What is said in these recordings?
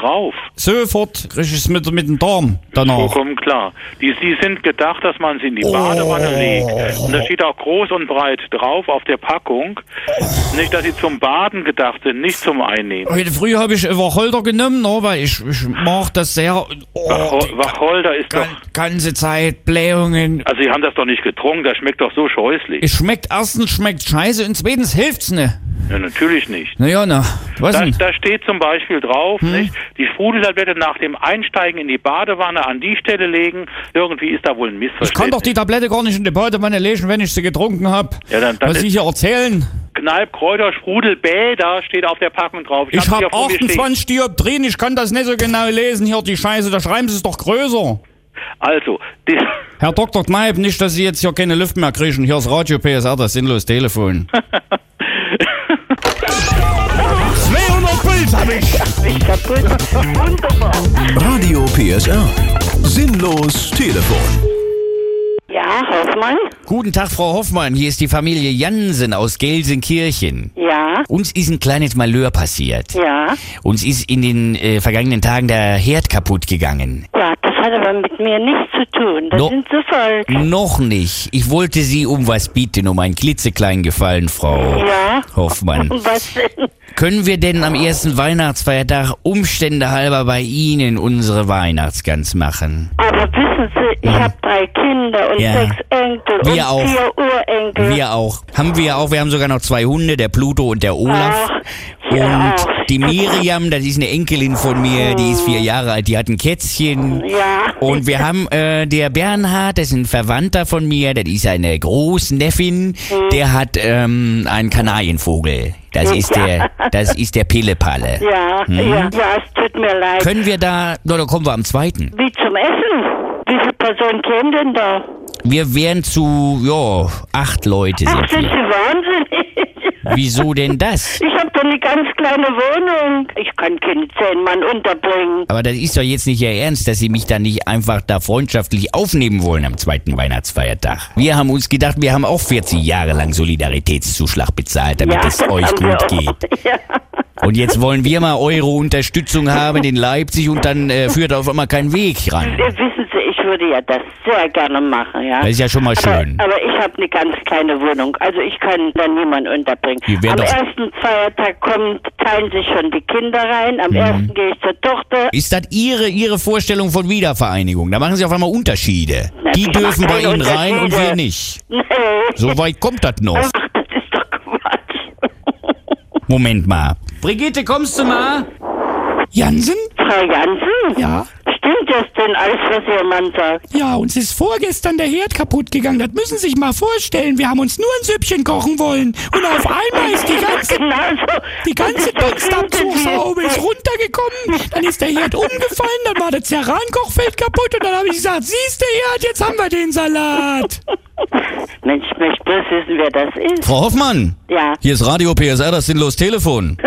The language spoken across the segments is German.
drauf. Sofort krieg ich es mit dem Darm danach. Vollkommen klar. Die sind gedacht, dass man sie in die Badewanne legt. Und da steht auch groß und breit drauf auf der Packung. Nicht, dass sie zum Baden gedacht sind, nicht zum Einnehmen. Heute früh habe ich Wacholder genommen, weil ich mag das sehr. Wacholder ist doch... Ganze Zeit Blähungen. Also Sie haben das doch nicht getrunken, das schmeckt doch so scheußlich. Erstens schmeckt scheiße und zweitens hilft's ne. Ja, natürlich nicht. Was denn? Da steht zum Beispiel drauf, nicht? Die Sprudeltablette nach dem Einsteigen in die Badewanne an die Stelle legen. Irgendwie ist da wohl ein Missverständnis. Ich kann doch die Tablette gar nicht in die Badewanne legen, wenn ich sie getrunken habe. Ja, dann was Sie hier erzählen? Kneipp, Kräuter, Sprudel, Bäder steht auf der Packung drauf. Ich habe 28 Dioptrien, ich kann das nicht so genau lesen. Hier die Scheiße, da schreiben Sie es doch größer. Also, Herr Dr. Kneipp, nicht, dass Sie jetzt hier keine Luft mehr kriegen. Hier ist Radio PSR, das sinnlos Telefon. 200 Puls hab ich kaputt. Wunderbar. Radio PSR. Sinnlos Telefon. Ja, Hoffmann? Guten Tag, Frau Hoffmann. Hier ist die Familie Jansen aus Gelsenkirchen. Ja. Uns ist ein kleines Malheur passiert. Ja. Uns ist in den vergangenen Tagen der Herd kaputt gegangen. Ja, das hat aber mit mir nichts zu tun. Das sind so falsch. Noch nicht. Ich wollte Sie um was bitten, um einen klitzekleinen Gefallen, Frau Hoffmann. Was denn? Können wir denn am ersten Weihnachtsfeiertag Umstände halber bei Ihnen unsere Weihnachtsgans machen? Aber wissen Sie, ich habe 3 Kinder und 6 Enkel und 4 Urenkel. Wir auch. Haben wir auch. Wir haben sogar noch 2 Hunde, der Pluto und der Olaf. Und die Miriam, das ist eine Enkelin von mir, die ist 4 Jahre alt, die hat ein Kätzchen. Ja. Und wir haben der Bernhard, das ist ein Verwandter von mir, das ist eine Großneffin, der hat einen Kanarienvogel. Das ist der Pillepalle. Ja, ja, es tut mir leid. Können wir da kommen wir am 2. Wie zum Essen? Wie viele Personen kämen denn da? Wir wären zu, 8 Leute sind Ach, sind Sie wir. wahnsinnig? Wieso denn das? Ich habe doch eine ganz kleine Wohnung. Ich kann keine 10 Mann unterbringen. Aber das ist doch jetzt nicht Ihr Ernst, dass Sie mich da nicht einfach da freundschaftlich aufnehmen wollen am 2. Weihnachtsfeiertag. Wir haben uns gedacht, wir haben auch 40 Jahre lang Solidaritätszuschlag bezahlt, damit es euch gut geht. Ja. Und jetzt wollen wir mal eure Unterstützung haben in Leipzig und dann führt auf einmal kein Weg ran. Wissen Sie, ich würde ja das sehr gerne machen, ja. Das ist ja schon mal schön. Aber ich habe eine ganz kleine Wohnung, also ich kann da niemanden unterbringen. Am ersten Feiertag teilen sich schon die Kinder rein, am ersten gehe ich zur Tochter. Ist das Ihre Vorstellung von Wiedervereinigung? Da machen Sie auf einmal Unterschiede. Die dürfen bei Ihnen rein und wir nicht. Nee. So weit kommt das noch. Ach, das ist doch Quatsch. Moment mal. Brigitte, kommst du mal? Jansen? Frau Jansen? Ja? Stimmt das denn alles, was Ihr Mann sagt? Ja, uns ist vorgestern der Herd kaputt gegangen. Das müssen Sie sich mal vorstellen. Wir haben uns nur ein Süppchen kochen wollen. Und auf einmal ist die ganze Dunstabzugshaube ist runtergekommen. Dann ist der Herd umgefallen, dann war das Cerankochfeld kaputt. Und dann habe ich gesagt, siehste Herd, jetzt haben wir den Salat. Mensch, ich möchte bloß wissen, wer das ist. Frau Hoffmann? Ja. Hier ist Radio PSR, das sinnlos Telefon.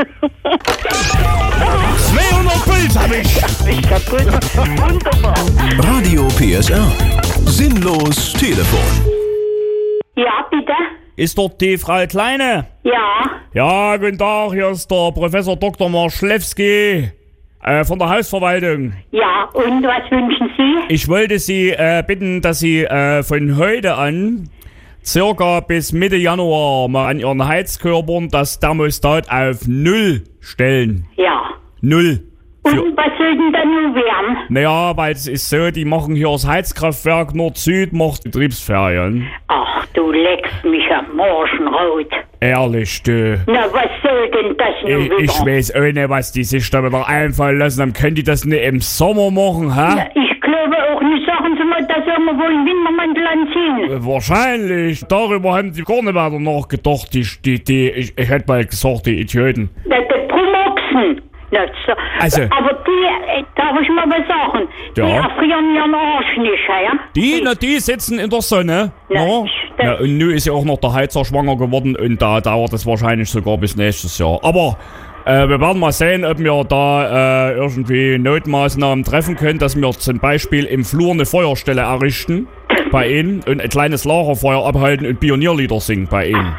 200 Puls hab ich kaputt. Wunderbar. Radio PSR. Sinnlos Telefon. Ja, bitte? Ist dort die Frau Kleine? Ja. Ja, guten Tag, hier ist der Professor Dr. Marschlewski von der Hausverwaltung. Ja, und was wünschen Sie? Ich wollte Sie bitten, dass Sie von heute an circa bis Mitte Januar mal an Ihren Heizkörpern das Thermostat auf 0 stellen. Ja. 0. Und was soll denn da nun werden? Naja, weil es ist so, die machen hier das Heizkraftwerk Nord-Süd, macht Betriebsferien. Ach, du leckst mich am Morgenrot. Ehrlich, du. Na, was soll denn das nun wieder? Ich weiß auch nicht, was die sich da wieder einfallen lassen. Dann können die das nicht im Sommer machen, hä? Na, ich glaube auch nicht. Sagen Sie mal, dass wir wohl einen Wintermantel anziehen. Wahrscheinlich. Darüber haben die gar nicht weiter nachgedacht, ich hätte mal gesagt, die Idioten. Na, der Promoxen. Na, so. Also. Aber die, darf ich mal was sagen? Ja. Die erfrieren ihren Arsch nicht, ja? Die sitzen in der Sonne. Na, ja, und nun ist ja auch noch der Heizer schwanger geworden und da dauert es wahrscheinlich sogar bis nächstes Jahr. Aber wir werden mal sehen, ob wir da irgendwie Notmaßnahmen treffen können, dass wir zum Beispiel im Flur eine Feuerstelle errichten bei Ihnen und ein kleines Lagerfeuer abhalten und Pionierlieder singen bei Ihnen.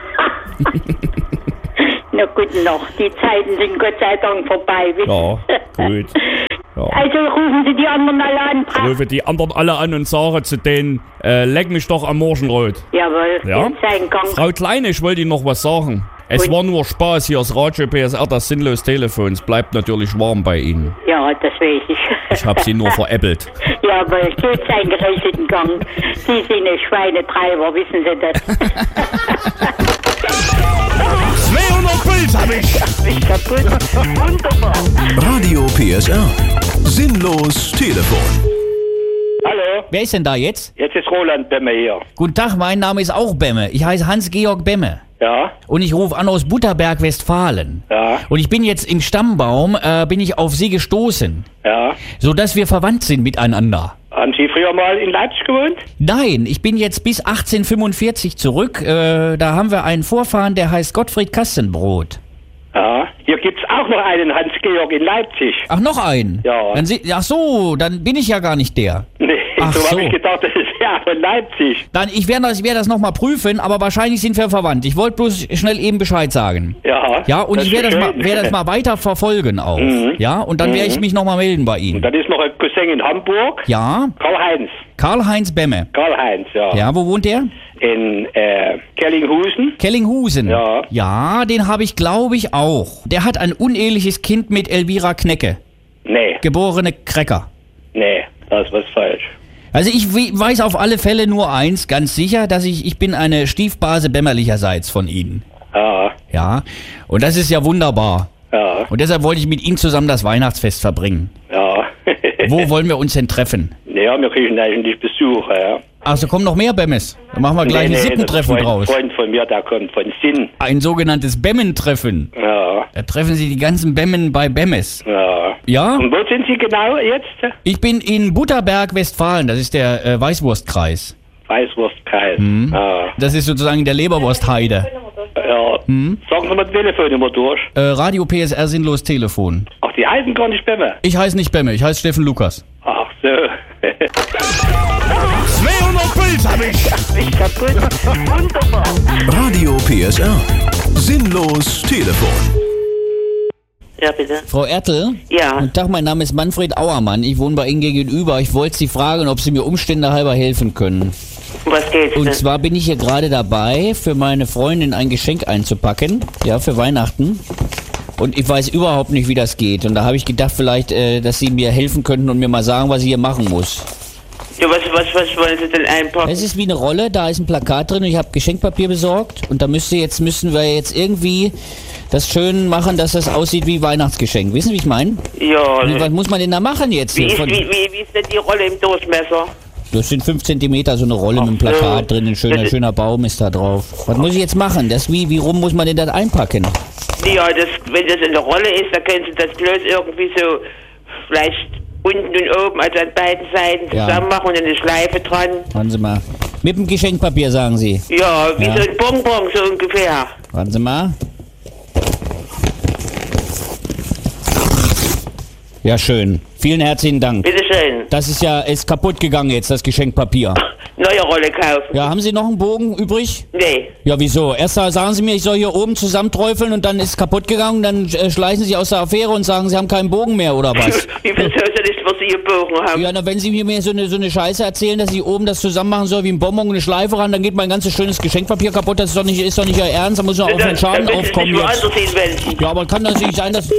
Na gut, noch. Die Zeiten sind Gott sei Dank vorbei. Ja, gut. Ja. Also rufen Sie die anderen alle an. Ich rufe die anderen alle an und sage zu denen, leck mich doch am Morgenrot. Jawohl, Ja? sein Gang. Frau Kleine, ich wollte Ihnen noch was sagen. Es war nur Spaß, hier das Radio PSR, das sinnlos Telefon. Es bleibt natürlich warm bei Ihnen. Ja, das weiß ich. Ich habe Sie nur veräppelt. Ja, aber es geht seinen geregelten Gang. Sie sind ein Schweinetreiber, wissen Sie das? 200 Puls hab ich. Ich kaputt. Wunderbar. Radio PSR. Sinnlos Telefon. Hallo, Wer ist denn da jetzt? jetzt ist Roland Bemme hier. Guten Tag, mein Name ist auch Bemme. Ich heiße Hans-Georg Bemme. Ja, Und ich rufe an aus Butterberg, Westfalen. ja, Und ich bin jetzt im Stammbaum, bin ich auf Sie gestoßen, ja. sodass wir verwandt sind miteinander. Haben Sie früher mal in Leipzig gewohnt? Nein, ich bin jetzt bis 1845 zurück. Da haben wir einen Vorfahren, der heißt Gottfried Kastenbrot. Ja. Hier gibt's auch noch einen Hans-Georg in Leipzig. Ach, noch einen? Ja. Ach so, dann bin ich ja gar nicht der. Nee, Ach so so. habe ich gedacht, das ist ja von Leipzig. Dann, ich werde das nochmal prüfen, aber wahrscheinlich sind wir verwandt. Ich wollte bloß schnell eben Bescheid sagen. Ja. Ja, und ich werde das mal weiter verfolgen auch. Ja, und dann werde ich mich nochmal melden bei Ihnen. Dann ist noch ein Cousin in Hamburg. Ja, Karl-Heinz. Karl-Heinz Bemme. Karl-Heinz, ja. Ja, wo wohnt der? In Kellinghusen. Kellinghusen. Ja. Ja, den habe ich, glaube ich, auch. Der hat ein uneheliches Kind mit Elvira Knecke. Nee, Geborene Krecker. nee, da ist was falsch. Also ich weiß auf alle Fälle nur eins, ganz sicher, dass ich bin eine Stiefbase Bämmerlicherseits von Ihnen. Ja, Ja, und das ist ja wunderbar. ja, Und deshalb wollte ich mit Ihnen zusammen das Weihnachtsfest verbringen. ja. Wo wollen wir uns denn treffen? Ja, wir kriegen eigentlich Besuch, ja. Ach, so kommen noch mehr Bämmes. Dann machen wir gleich ein Sippentreffen das ist draus. ein Freund von mir, der kommt von Sinn. Ein sogenanntes Bämmentreffen. Ja, Da treffen Sie die ganzen Bämmen bei Bämmes. ja. Ja? Und wo sind Sie genau jetzt? Ich bin in Butterberg, Westfalen. Das ist der Weißwurstkreis. Weißwurstkreis. Ja. Das ist sozusagen der Leberwurstheide. Ja. Sagen Sie mal die Telefonnummer durch. Radio PSR Sinnlos Telefon. Ach, die heißen gar nicht Bämme. Ich heiße nicht Bämme, ich heiße Steffen Lukas. Ach so. 200 Puls hab ich. Ich kaputt. Wunderbar. Radio PSR. Sinnlos Telefon. Ja, bitte. Frau Ertel? Ja. Guten Tag, mein Name ist Manfred Auermann. Ich wohne bei Ihnen gegenüber. Ich wollte Sie fragen, ob Sie mir Umstände halber helfen können. Um was geht's Und denn? zwar bin ich hier gerade dabei, für meine Freundin ein Geschenk einzupacken. Ja, für Weihnachten. Und ich weiß überhaupt nicht, wie das geht. Und da habe ich gedacht, vielleicht, dass Sie mir helfen könnten und mir mal sagen, was ich hier machen muss. Ja, was wollen Sie denn einpacken? Es ist wie eine Rolle, da ist ein Plakat drin und ich habe Geschenkpapier besorgt. Und da müssen wir jetzt irgendwie das schön machen, dass das aussieht wie Weihnachtsgeschenk. Wissen Sie, wie ich meine? Ja, Was muss man denn da machen jetzt? wie hier? ist denn die Rolle im Durchmesser? Das sind 5 Zentimeter, so eine Rolle mit einem Plakat drin, ein schöner Baum ist da drauf. Was muss ich jetzt machen? Wie rum muss man denn das einpacken? Ja, wenn das in der Rolle ist, dann können Sie das bloß irgendwie so vielleicht unten und oben, also an beiden Seiten Ja. zusammen machen und eine Schleife dran. Warten Sie mal. Mit dem Geschenkpapier, sagen Sie. Ja, wie Ja. so ein Bonbon, so ungefähr. Warten Sie mal. Ja, schön. Vielen herzlichen Dank. Bitteschön. Das ist kaputt gegangen jetzt, das Geschenkpapier. Neue Rolle kaufen. Ja, haben Sie noch einen Bogen übrig? Nee. Ja, wieso? Erst sagen Sie mir, ich soll hier oben zusammenträufeln und dann ist es kaputt gegangen, dann schleichen Sie aus der Affäre und sagen, Sie haben keinen Bogen mehr, oder was? Wie viel soll ich, was Sie gebogen haben? Ja, na, wenn Sie mir so eine Scheiße erzählen, dass ich oben das zusammen machen soll wie ein Bonbon und eine Schleife ran, dann geht mein ganzes schönes Geschenkpapier kaputt. Das ist doch nicht Ihr Ernst, da muss noch auf den Schaden dann aufkommen müssen Sie jetzt. woanders hinwenden. Ja, aber kann das nicht sein, dass...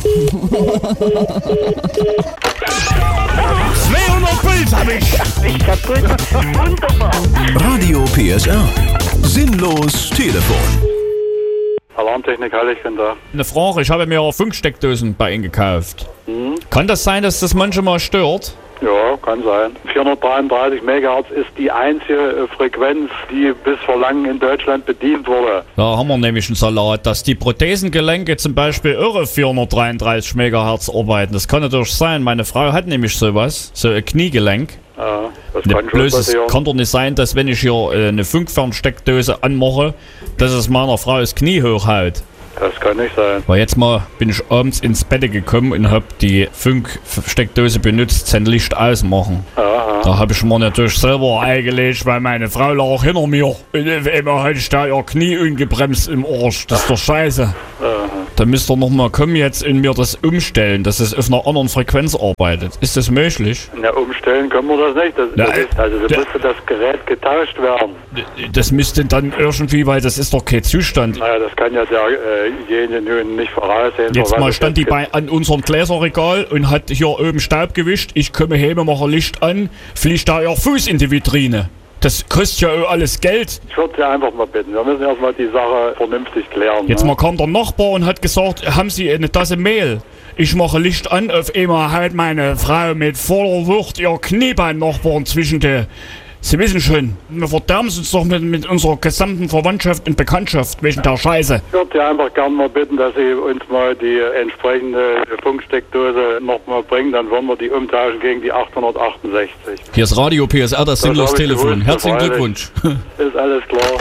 200 Puls hab ich. Ich kaputt. Wunderbar. Radio PSR. Sinnlos Telefon. Alarmtechnik, ich bin da. Eine Frage, ich habe mir auch Funksteckdosen bei Ihnen gekauft. Kann das sein, dass das manchmal stört? Ja, kann sein. 433 MHz ist die einzige Frequenz, die bis vor langem in Deutschland bedient wurde. Da haben wir nämlich einen Salat, dass die Prothesengelenke zum Beispiel irre 433 MHz arbeiten. Das kann natürlich sein. Meine Frau hat nämlich sowas, so ein Kniegelenk. Ja, das Ne, kann schon bloß es passieren. kann doch nicht sein, dass wenn ich hier eine Funkfernsteckdose anmache, dass es meiner Frau das Knie hochhaut. Das kann nicht sein. Weil jetzt mal bin ich abends ins Bett gekommen und hab die Funksteckdose benutzt zum Licht ausmachen. Aha. Da habe ich mir natürlich selber eingelegt, weil meine Frau lag hinter mir. Und immer hatte ich da ihr Knie ungebremst im Arsch. Das ist doch scheiße. Aha. Dann müsst ihr nochmal kommen jetzt in mir das umstellen, dass es auf einer anderen Frequenz arbeitet. Ist das möglich? Na, umstellen können wir das nicht. Da müsste das Gerät getauscht werden. Das müsste dann irgendwie, weil das ist doch kein Zustand. Naja, das kann ja derjenige nun nicht voraussehen. Jetzt mal stand die an unserem Gläserregal und hat hier oben Staub gewischt. Ich komme heim, mache Licht an, fliegt da ihr Fuß in die Vitrine. Das kostet ja auch alles Geld. Ich würde Sie einfach mal bitten, wir müssen erstmal die Sache vernünftig klären. Jetzt mal kam der Nachbar und hat gesagt, haben Sie eine Tasse Mehl? Ich mache Licht an, auf einmal halt meine Frau mit voller Wucht ihr Kniebein-Nachbarn zwischen die... Sie wissen schon, wir verderben uns doch mit unserer gesamten Verwandtschaft und Bekanntschaft wegen der Scheiße. Ich würde Sie einfach gerne mal bitten, dass Sie uns mal die entsprechende Funksteckdose nochmal bringen, dann wollen wir die umtauschen gegen die 868. Hier ist Radio PSR, das sinnlos Telefon. Herzlichen Glückwunsch. Ist alles klar.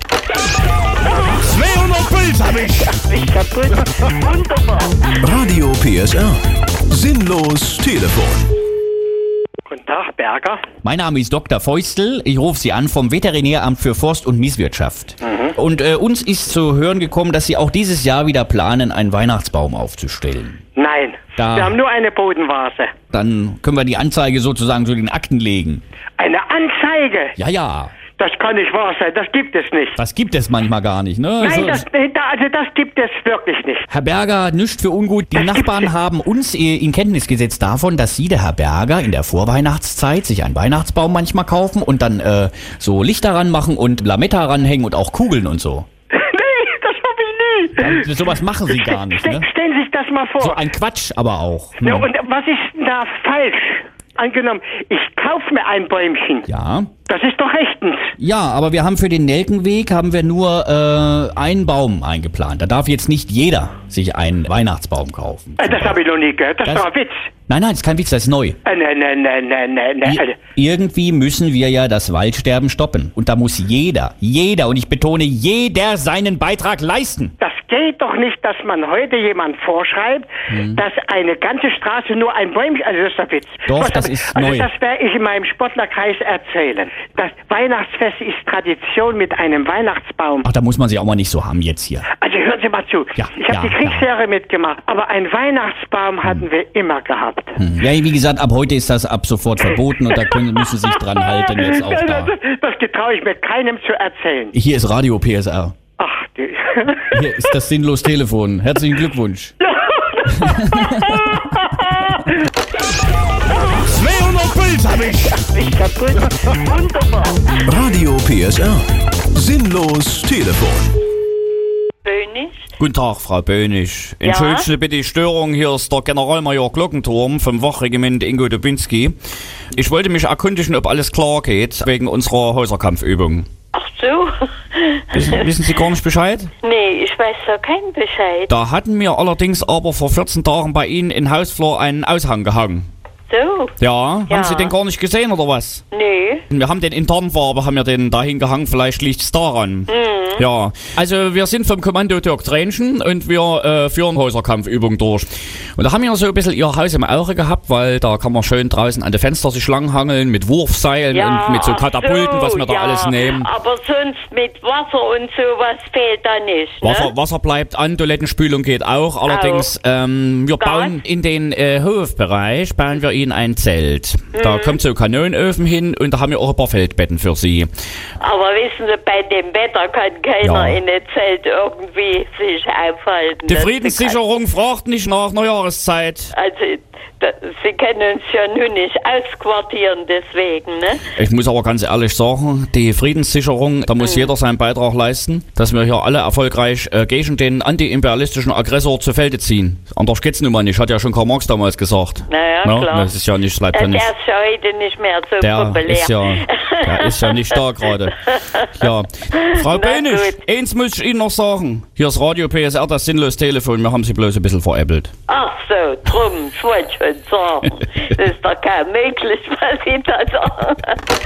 200 Puls hab ich. Ich kaputt. Wunderbar. Radio PSR. Sinnlos Telefon. Guten Tag, Berger. Mein Name ist Dr. Feustel. Ich rufe Sie an vom Veterinäramt für Forst- und Mieswirtschaft. Und uns ist zu hören gekommen, dass Sie auch dieses Jahr wieder planen, einen Weihnachtsbaum aufzustellen. Nein, wir haben nur eine Bodenvase. Dann können wir die Anzeige sozusagen zu den Akten legen. Eine Anzeige? Ja. Das kann nicht wahr sein, das gibt es nicht. Das gibt es manchmal gar nicht, ne? Nein, das gibt es wirklich nicht. Herr Berger, nichts für ungut. Die Nachbarn haben uns in Kenntnis gesetzt davon, dass Sie, der Herr Berger, in der Vorweihnachtszeit sich einen Weihnachtsbaum manchmal kaufen und dann so Lichter ranmachen und Lametta ranhängen und auch Kugeln und so. Nee, das hab ich nie. Ja, sowas machen Sie gar nicht, ne? Stellen Sie sich das mal vor. So ein Quatsch aber auch. Ne? Ja, und was ist denn da falsch? Angenommen, ich kaufe mir ein Bäumchen. Ja. Das ist doch rechtens. Ja, aber wir haben für den Nelkenweg nur einen Baum eingeplant. Da darf jetzt nicht jeder sich einen Weihnachtsbaum kaufen. Das habe ich noch nie gehört. Das ist doch ein Witz. Nein, das ist kein Witz, das ist neu. Nein. Irgendwie müssen wir ja das Waldsterben stoppen. Und da muss jeder, und ich betone, jeder seinen Beitrag leisten. Das geht doch nicht, dass man heute jemand vorschreibt, dass eine ganze Straße nur ein Bäumchen... Also das ist der Witz. Doch, das ist neu. Also das werde ich in meinem Sportlerkreis erzählen. Das Weihnachtsfest ist Tradition mit einem Weihnachtsbaum. Ach, da muss man sich auch mal nicht so haben jetzt hier. Also hören Sie mal zu. Ja, ich habe die Kriegsjahre mitgemacht, aber einen Weihnachtsbaum hatten wir immer gehabt. Ja, wie gesagt, ab heute ist das ab sofort verboten und da müssen Sie sich dran halten jetzt auch da. Das getraue ich mir keinem zu erzählen. Hier ist Radio PSR. Ach, hier ist das sinnlos Telefon. Herzlichen Glückwunsch. 200 Puls hab ich. Ich kaputt. Wunderbar. Radio PSR. Sinnlos Telefon. Böhnig? Guten Tag, Frau Böhnig. Entschuldigen Sie bitte die Störung. Hier ist der Generalmajor Glockenturm vom Wachregiment Ingo Dubinski. Ich wollte mich erkundigen, ob alles klar geht wegen unserer Häuserkampfübung. Ach so. Wissen Sie gar nicht Bescheid? Nee, ich weiß da keinen Bescheid. Da hatten wir allerdings aber vor 14 Tagen bei Ihnen in Hausflur einen Aushang gehangen. So? Ja, haben Sie den gar nicht gesehen oder was? Nee. Wir haben den in Tarnfarbe, haben wir den dahin gehangen, vielleicht liegt's daran. Ja, also wir sind vom Kommando Dirk Tränchen und wir führen Häuserkampfübungen durch. Und da haben wir so ein bisschen Ihr Haus im Auge gehabt, weil da kann man schön draußen an den Fenster sich langhangeln mit Wurfseilen und mit so Katapulten, was wir da alles nehmen. Aber sonst mit Wasser und sowas fehlt da nicht, ne? Wasser bleibt an, Toilettenspülung geht auch. Allerdings, wir bauen in den Hofbereich, bauen wir Ihnen ein Zelt. Da kommt so Kanonenöfen hin und da haben wir auch ein paar Feldbetten für Sie. Aber wissen Sie, bei dem Wetter kann keiner in ein Zelt irgendwie sich aufhalten. Die Friedenssicherung fragt nicht nach Neujahreszeit. Also, Sie können uns ja nun nicht ausquartieren deswegen, ne? Ich muss aber ganz ehrlich sagen, die Friedenssicherung, da muss jeder seinen Beitrag leisten, dass wir hier alle erfolgreich gegen den antiimperialistischen Aggressor zu Felde ziehen. Anders geht's nun mal nicht, hat ja schon Karl Marx damals gesagt. Naja, klar. Das ist ja nicht, bleibt ja nicht. Der ist ja heute nicht mehr so populär. Der ist ja nicht da gerade. Ja. Frau Böhnig, eins muss ich Ihnen noch sagen. Hier ist Radio PSR, das sinnlos Telefon, wir haben Sie bloß ein bisschen veräppelt. Ach so, drum, ich wollte schon sagen. Das ist doch gar möglich, was Sie da sagen.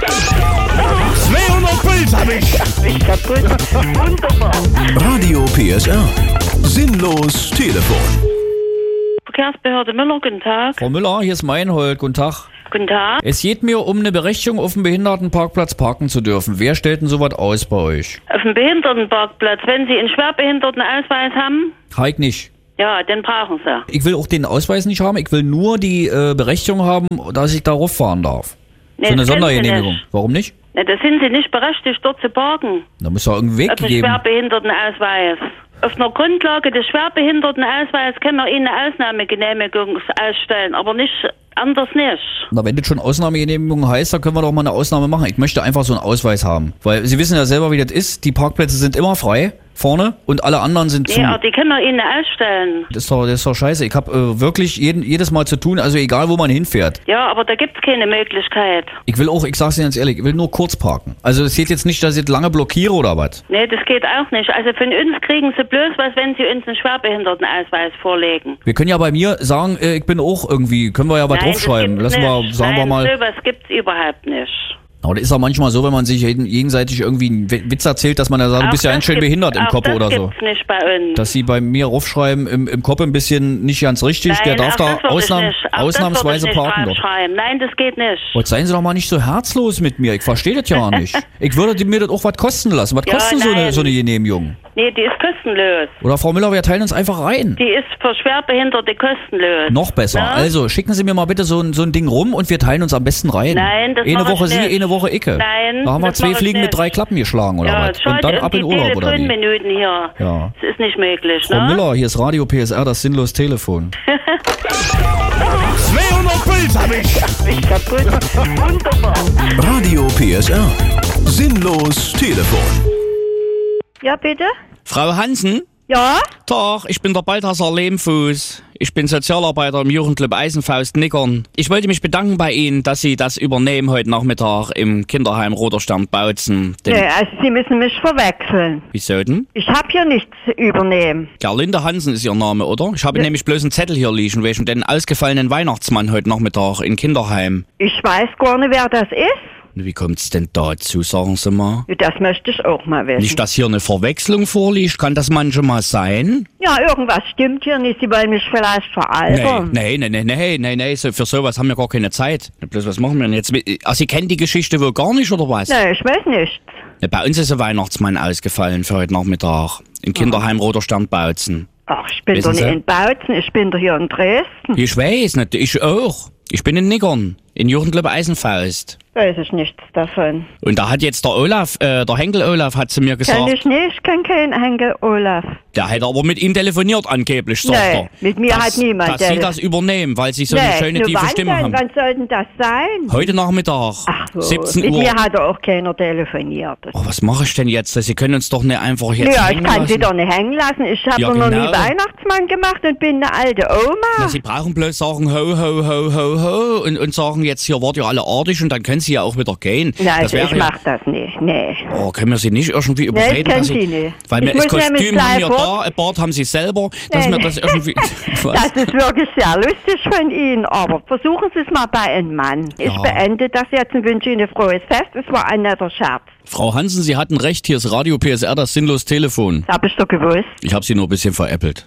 200 Puls hab ich. Ich kaputt. Wunderbar. Radio PSR. Sinnlos Telefon. Verkehrsbehörde Müller, guten Tag. Frau Müller, hier ist Meinhold, guten Tag. Guten Tag. Es geht mir um eine Berechtigung, auf dem Behindertenparkplatz parken zu dürfen. Wer stellt denn sowas aus bei euch? Auf dem Behindertenparkplatz, wenn Sie einen Schwerbehindertenausweis haben? Heik nicht. Ja, den brauchen sie. Ich will auch den Ausweis nicht haben, ich will nur die Berechtigung haben, dass ich da rauffahren darf. Nee, so eine das können Sie Sondergenehmigung. nicht. Warum nicht? Ne, da sind sie nicht berechtigt, dort zu parken. Da muss ja irgendeinen Weg Auf dem geben. Schwerbehindertenausweis. Auf einer Grundlage des Schwerbehindertenausweises können wir Ihnen eine Ausnahmegenehmigung ausstellen, aber nicht anders nicht. Na, wenn das schon Ausnahmegenehmigung heißt, dann können wir doch mal eine Ausnahme machen. Ich möchte einfach so einen Ausweis haben. Weil Sie wissen ja selber, wie das ist. Die Parkplätze sind immer frei, vorne, und alle anderen sind zu. Ja, die können wir Ihnen ausstellen. Das ist doch scheiße. Ich habe wirklich jedes Mal zu tun, also egal, wo man hinfährt. Ja, aber da gibt's keine Möglichkeit. Ich sag's Ihnen ganz ehrlich, ich will nur kurz parken. Also es geht jetzt nicht, dass ich jetzt lange blockiere oder was. Nee, das geht auch nicht. Also von uns kriegen Sie bloß was, wenn Sie uns einen Schwerbehindertenausweis vorlegen. Wir können ja bei mir sagen, ich bin auch irgendwie, können wir ja was draufschreiben. Lassen wir, sagen wir mal. Sowas gibt's überhaupt nicht. Aber das ist ja manchmal so, wenn man sich gegenseitig irgendwie einen Witz erzählt, dass man ja sagt, du bist ja ganz schön behindert im Kopf oder so. Das gibt's nicht bei uns. Dass sie bei mir raufschreiben, im Kopf ein bisschen nicht ganz richtig, Nein, der darf da ausnahmsweise parken. Nein, das geht nicht. Jetzt seien Sie doch mal nicht so herzlos mit mir, ich verstehe das ja nicht. Ich würde mir das auch was kosten lassen. Was kostet so eine Genehmigung? Nee, die ist kostenlos. Oder Frau Müller, wir teilen uns einfach rein. Die ist für Schwerbehinderte kostenlos. Noch besser. Na? Also schicken Sie mir mal bitte so ein Ding rum und wir teilen uns am besten rein. Nein, das eine Woche ich nicht. Sie, eine Woche Icke. Nein, da haben wir 2 Fliegen mit 3 Klappen geschlagen oder was? Und dann ab in Urlaub oder wie? Minuten hier. Ja. Das ist nicht möglich, Frau Müller, hier ist Radio PSR, das sinnlos Telefon. 200 Puls hab ich. Ich kaputt. Wunderbar. Radio PSR. Sinnlos Telefon. Ja, bitte? Frau Hansen? Ja? Tag, ich bin der Balthasar Lehmfuß. Ich bin Sozialarbeiter im Jugendclub Eisenfaust Nickern. Ich wollte mich bedanken bei Ihnen, dass Sie das übernehmen heute Nachmittag im Kinderheim Roter Stern Bautzen. Nee, also Sie müssen mich verwechseln. Wieso denn? Ich habe hier nichts zu übernehmen. Gerlinde Hansen ist Ihr Name, oder? Ich habe nämlich bloß einen Zettel hier liegen, wegen den ausgefallenen Weihnachtsmann heute Nachmittag in Kinderheim. Ich weiß gar nicht, wer das ist. Wie kommt's denn dazu, sagen Sie mal? Das möchte ich auch mal wissen. Nicht, dass hier eine Verwechslung vorliegt, kann das manchmal sein? Ja, irgendwas stimmt hier nicht. Sie wollen mich vielleicht veralbern. Nee, für sowas haben wir gar keine Zeit. Bloß was machen wir denn jetzt? Also Sie kennen die Geschichte wohl gar nicht, oder was? Nee, ich weiß nichts. Bei uns ist ein Weihnachtsmann ausgefallen für heute Nachmittag. Im Kinderheim Roter Stern Bautzen. Ach, ich bin doch nicht in Bautzen, ich bin doch hier in Dresden. Ich weiß nicht, ich auch. Ich bin in Nickern, in Jugendclub Eisenfaust. Weiß ich nichts davon. Und da hat jetzt der Olaf, der Henkel Olaf hat zu mir gesagt... Kenn ich nicht, kenn keinen Henkel Olaf. Der hat aber mit Ihnen telefoniert angeblich, sagt er. Nee, mit mir hat niemand. Dass Sie das übernehmen, weil Sie so eine schöne tiefe Stimme haben. Wann soll denn das sein? Heute Nachmittag, Ach so, 17 mit Uhr. mir hat auch keiner telefoniert. Oh, was mache ich denn jetzt? Sie können uns doch nicht einfach jetzt ja, hängen ich kann lassen. Sie doch nicht hängen lassen. Ich habe Ja, noch nie genau. Weihnachtsmann gemacht und bin eine alte Oma. Na, Sie brauchen bloß sagen ho, ho, ho, ho, ho und sagen jetzt, hier wart ihr alle artig und dann können Sie ja auch wieder gehen. Nein, das also ich wäre mach das nicht, nee. Oh, können wir Sie nicht irgendwie Nee, überreden? das können dass Sie nicht. Weil Ich mir das muss nämlich Kostüm haben gleich wir fort. da, ein Bart haben Sie selber, dass Nee, wir das irgendwie... Das ist wirklich sehr lustig von Ihnen, aber versuchen Sie es mal bei einem Mann. Ich beende das jetzt und wünsche Ihnen ein frohes Fest. Es war ein netter Scherz. Frau Hansen, Sie hatten recht, hier ist Radio PSR, das sinnlos Telefon. Das hab ich doch gewusst. Ich habe Sie nur ein bisschen veräppelt.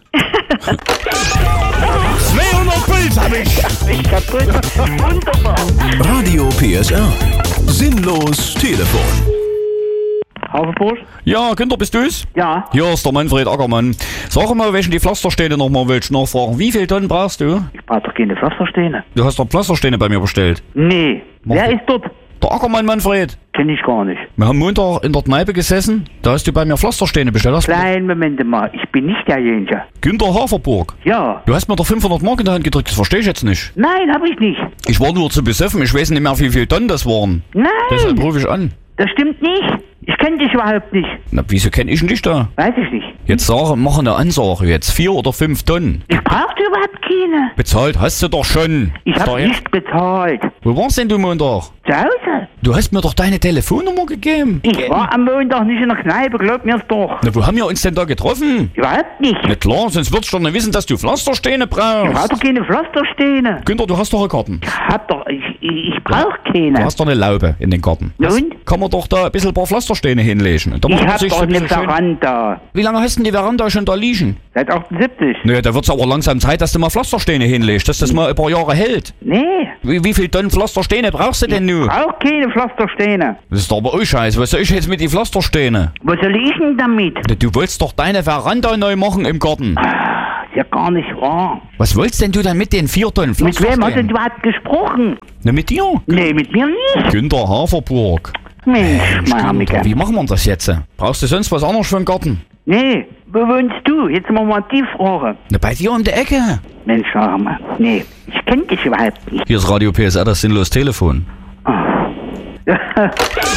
200 Puls hab ich. Ich kaputt. Wunderbar. Radio PSR. Sinnlos Telefon. Haferbrot? Ja, Günther, bist du's? Ja. Hier ist der Manfred Ackermann. Sag mal, welchen die Pflastersteine nochmal willst du nachfragen. Wie viel Tonnen brauchst du? Ich brauch doch keine Pflastersteine. Du hast doch Pflastersteine bei mir bestellt. Nee. Wer ist dort? Der Ackermann Manfred. Kenn ich gar nicht. Wir haben Montag in der Kneipe gesessen, da hast du bei mir Pflastersteine bestellt. Kleinen Moment mal, ich bin nicht derjenige. Günther Haferburg. Ja. Du hast mir doch 500 Mark in der Hand gedrückt, das verstehe ich jetzt nicht. Nein, hab ich nicht. Ich war nur zu besoffen, ich weiß nicht mehr, wie viel Tonnen das waren. Nein. Deshalb rufe ich an. Das stimmt nicht. Ich kenn dich überhaupt nicht. Na, wieso kenn ich dich da? Weiß ich nicht. Jetzt mach eine Ansage jetzt. 4 oder 5 Tonnen. Ich brauchte überhaupt keine. Bezahlt hast du doch schon. Ich hab nicht bezahlt. Wo warst denn du Montag? Zu Hause. Du hast mir doch deine Telefonnummer gegeben. Ich war am Montag nicht in der Kneipe, glaub mir's doch. Na, wo haben wir uns denn da getroffen? Überhaupt nicht. Na klar, sonst würdest du doch nicht wissen, dass du Pflastersteine Ich brauch brauchst. doch keine Pflastersteine. Günther, du hast doch einen Garten. Ich brauch keine. Du hast doch eine Laube in den Garten. Und? Kann man doch da ein bisschen ein paar Pflastersteine hinlegen. Da Ich macht man hab sich doch so ein eine bisschen schön- Veranda. Wie lange hast denn die Veranda schon da liegen? Seit 78. Naja, da wird's aber langsam Zeit, dass du mal Pflastersteine hinlegst, dass das mal ein paar Jahre hält. Nee. Wie viel Tonnen Pflastersteine brauchst du denn nun? Auch keine Pflastersteine. Das ist doch aber auch scheiße. Was soll ich jetzt mit den Pflastersteinen? Was soll ich denn damit? Du wolltest doch deine Veranda neu machen im Garten. ist ja gar nicht wahr. Was wolltest denn du dann mit den 4 Tonnen Mit wem Pflastersteinen? hast denn du überhaupt gesprochen? Na, mit dir. Nee, mit mir nicht. Günter Haferburg. Mensch, mein Hammiger. Wie machen wir das jetzt? Brauchst du sonst was anderes für den Garten? Nee, wo wohnst du? Jetzt mal die Frage. Na, bei dir um die Ecke. Mensch, sag mal. Nee, ich kenn dich überhaupt nicht. Hier ist Radio PSR, das sinnlos Telefon. 200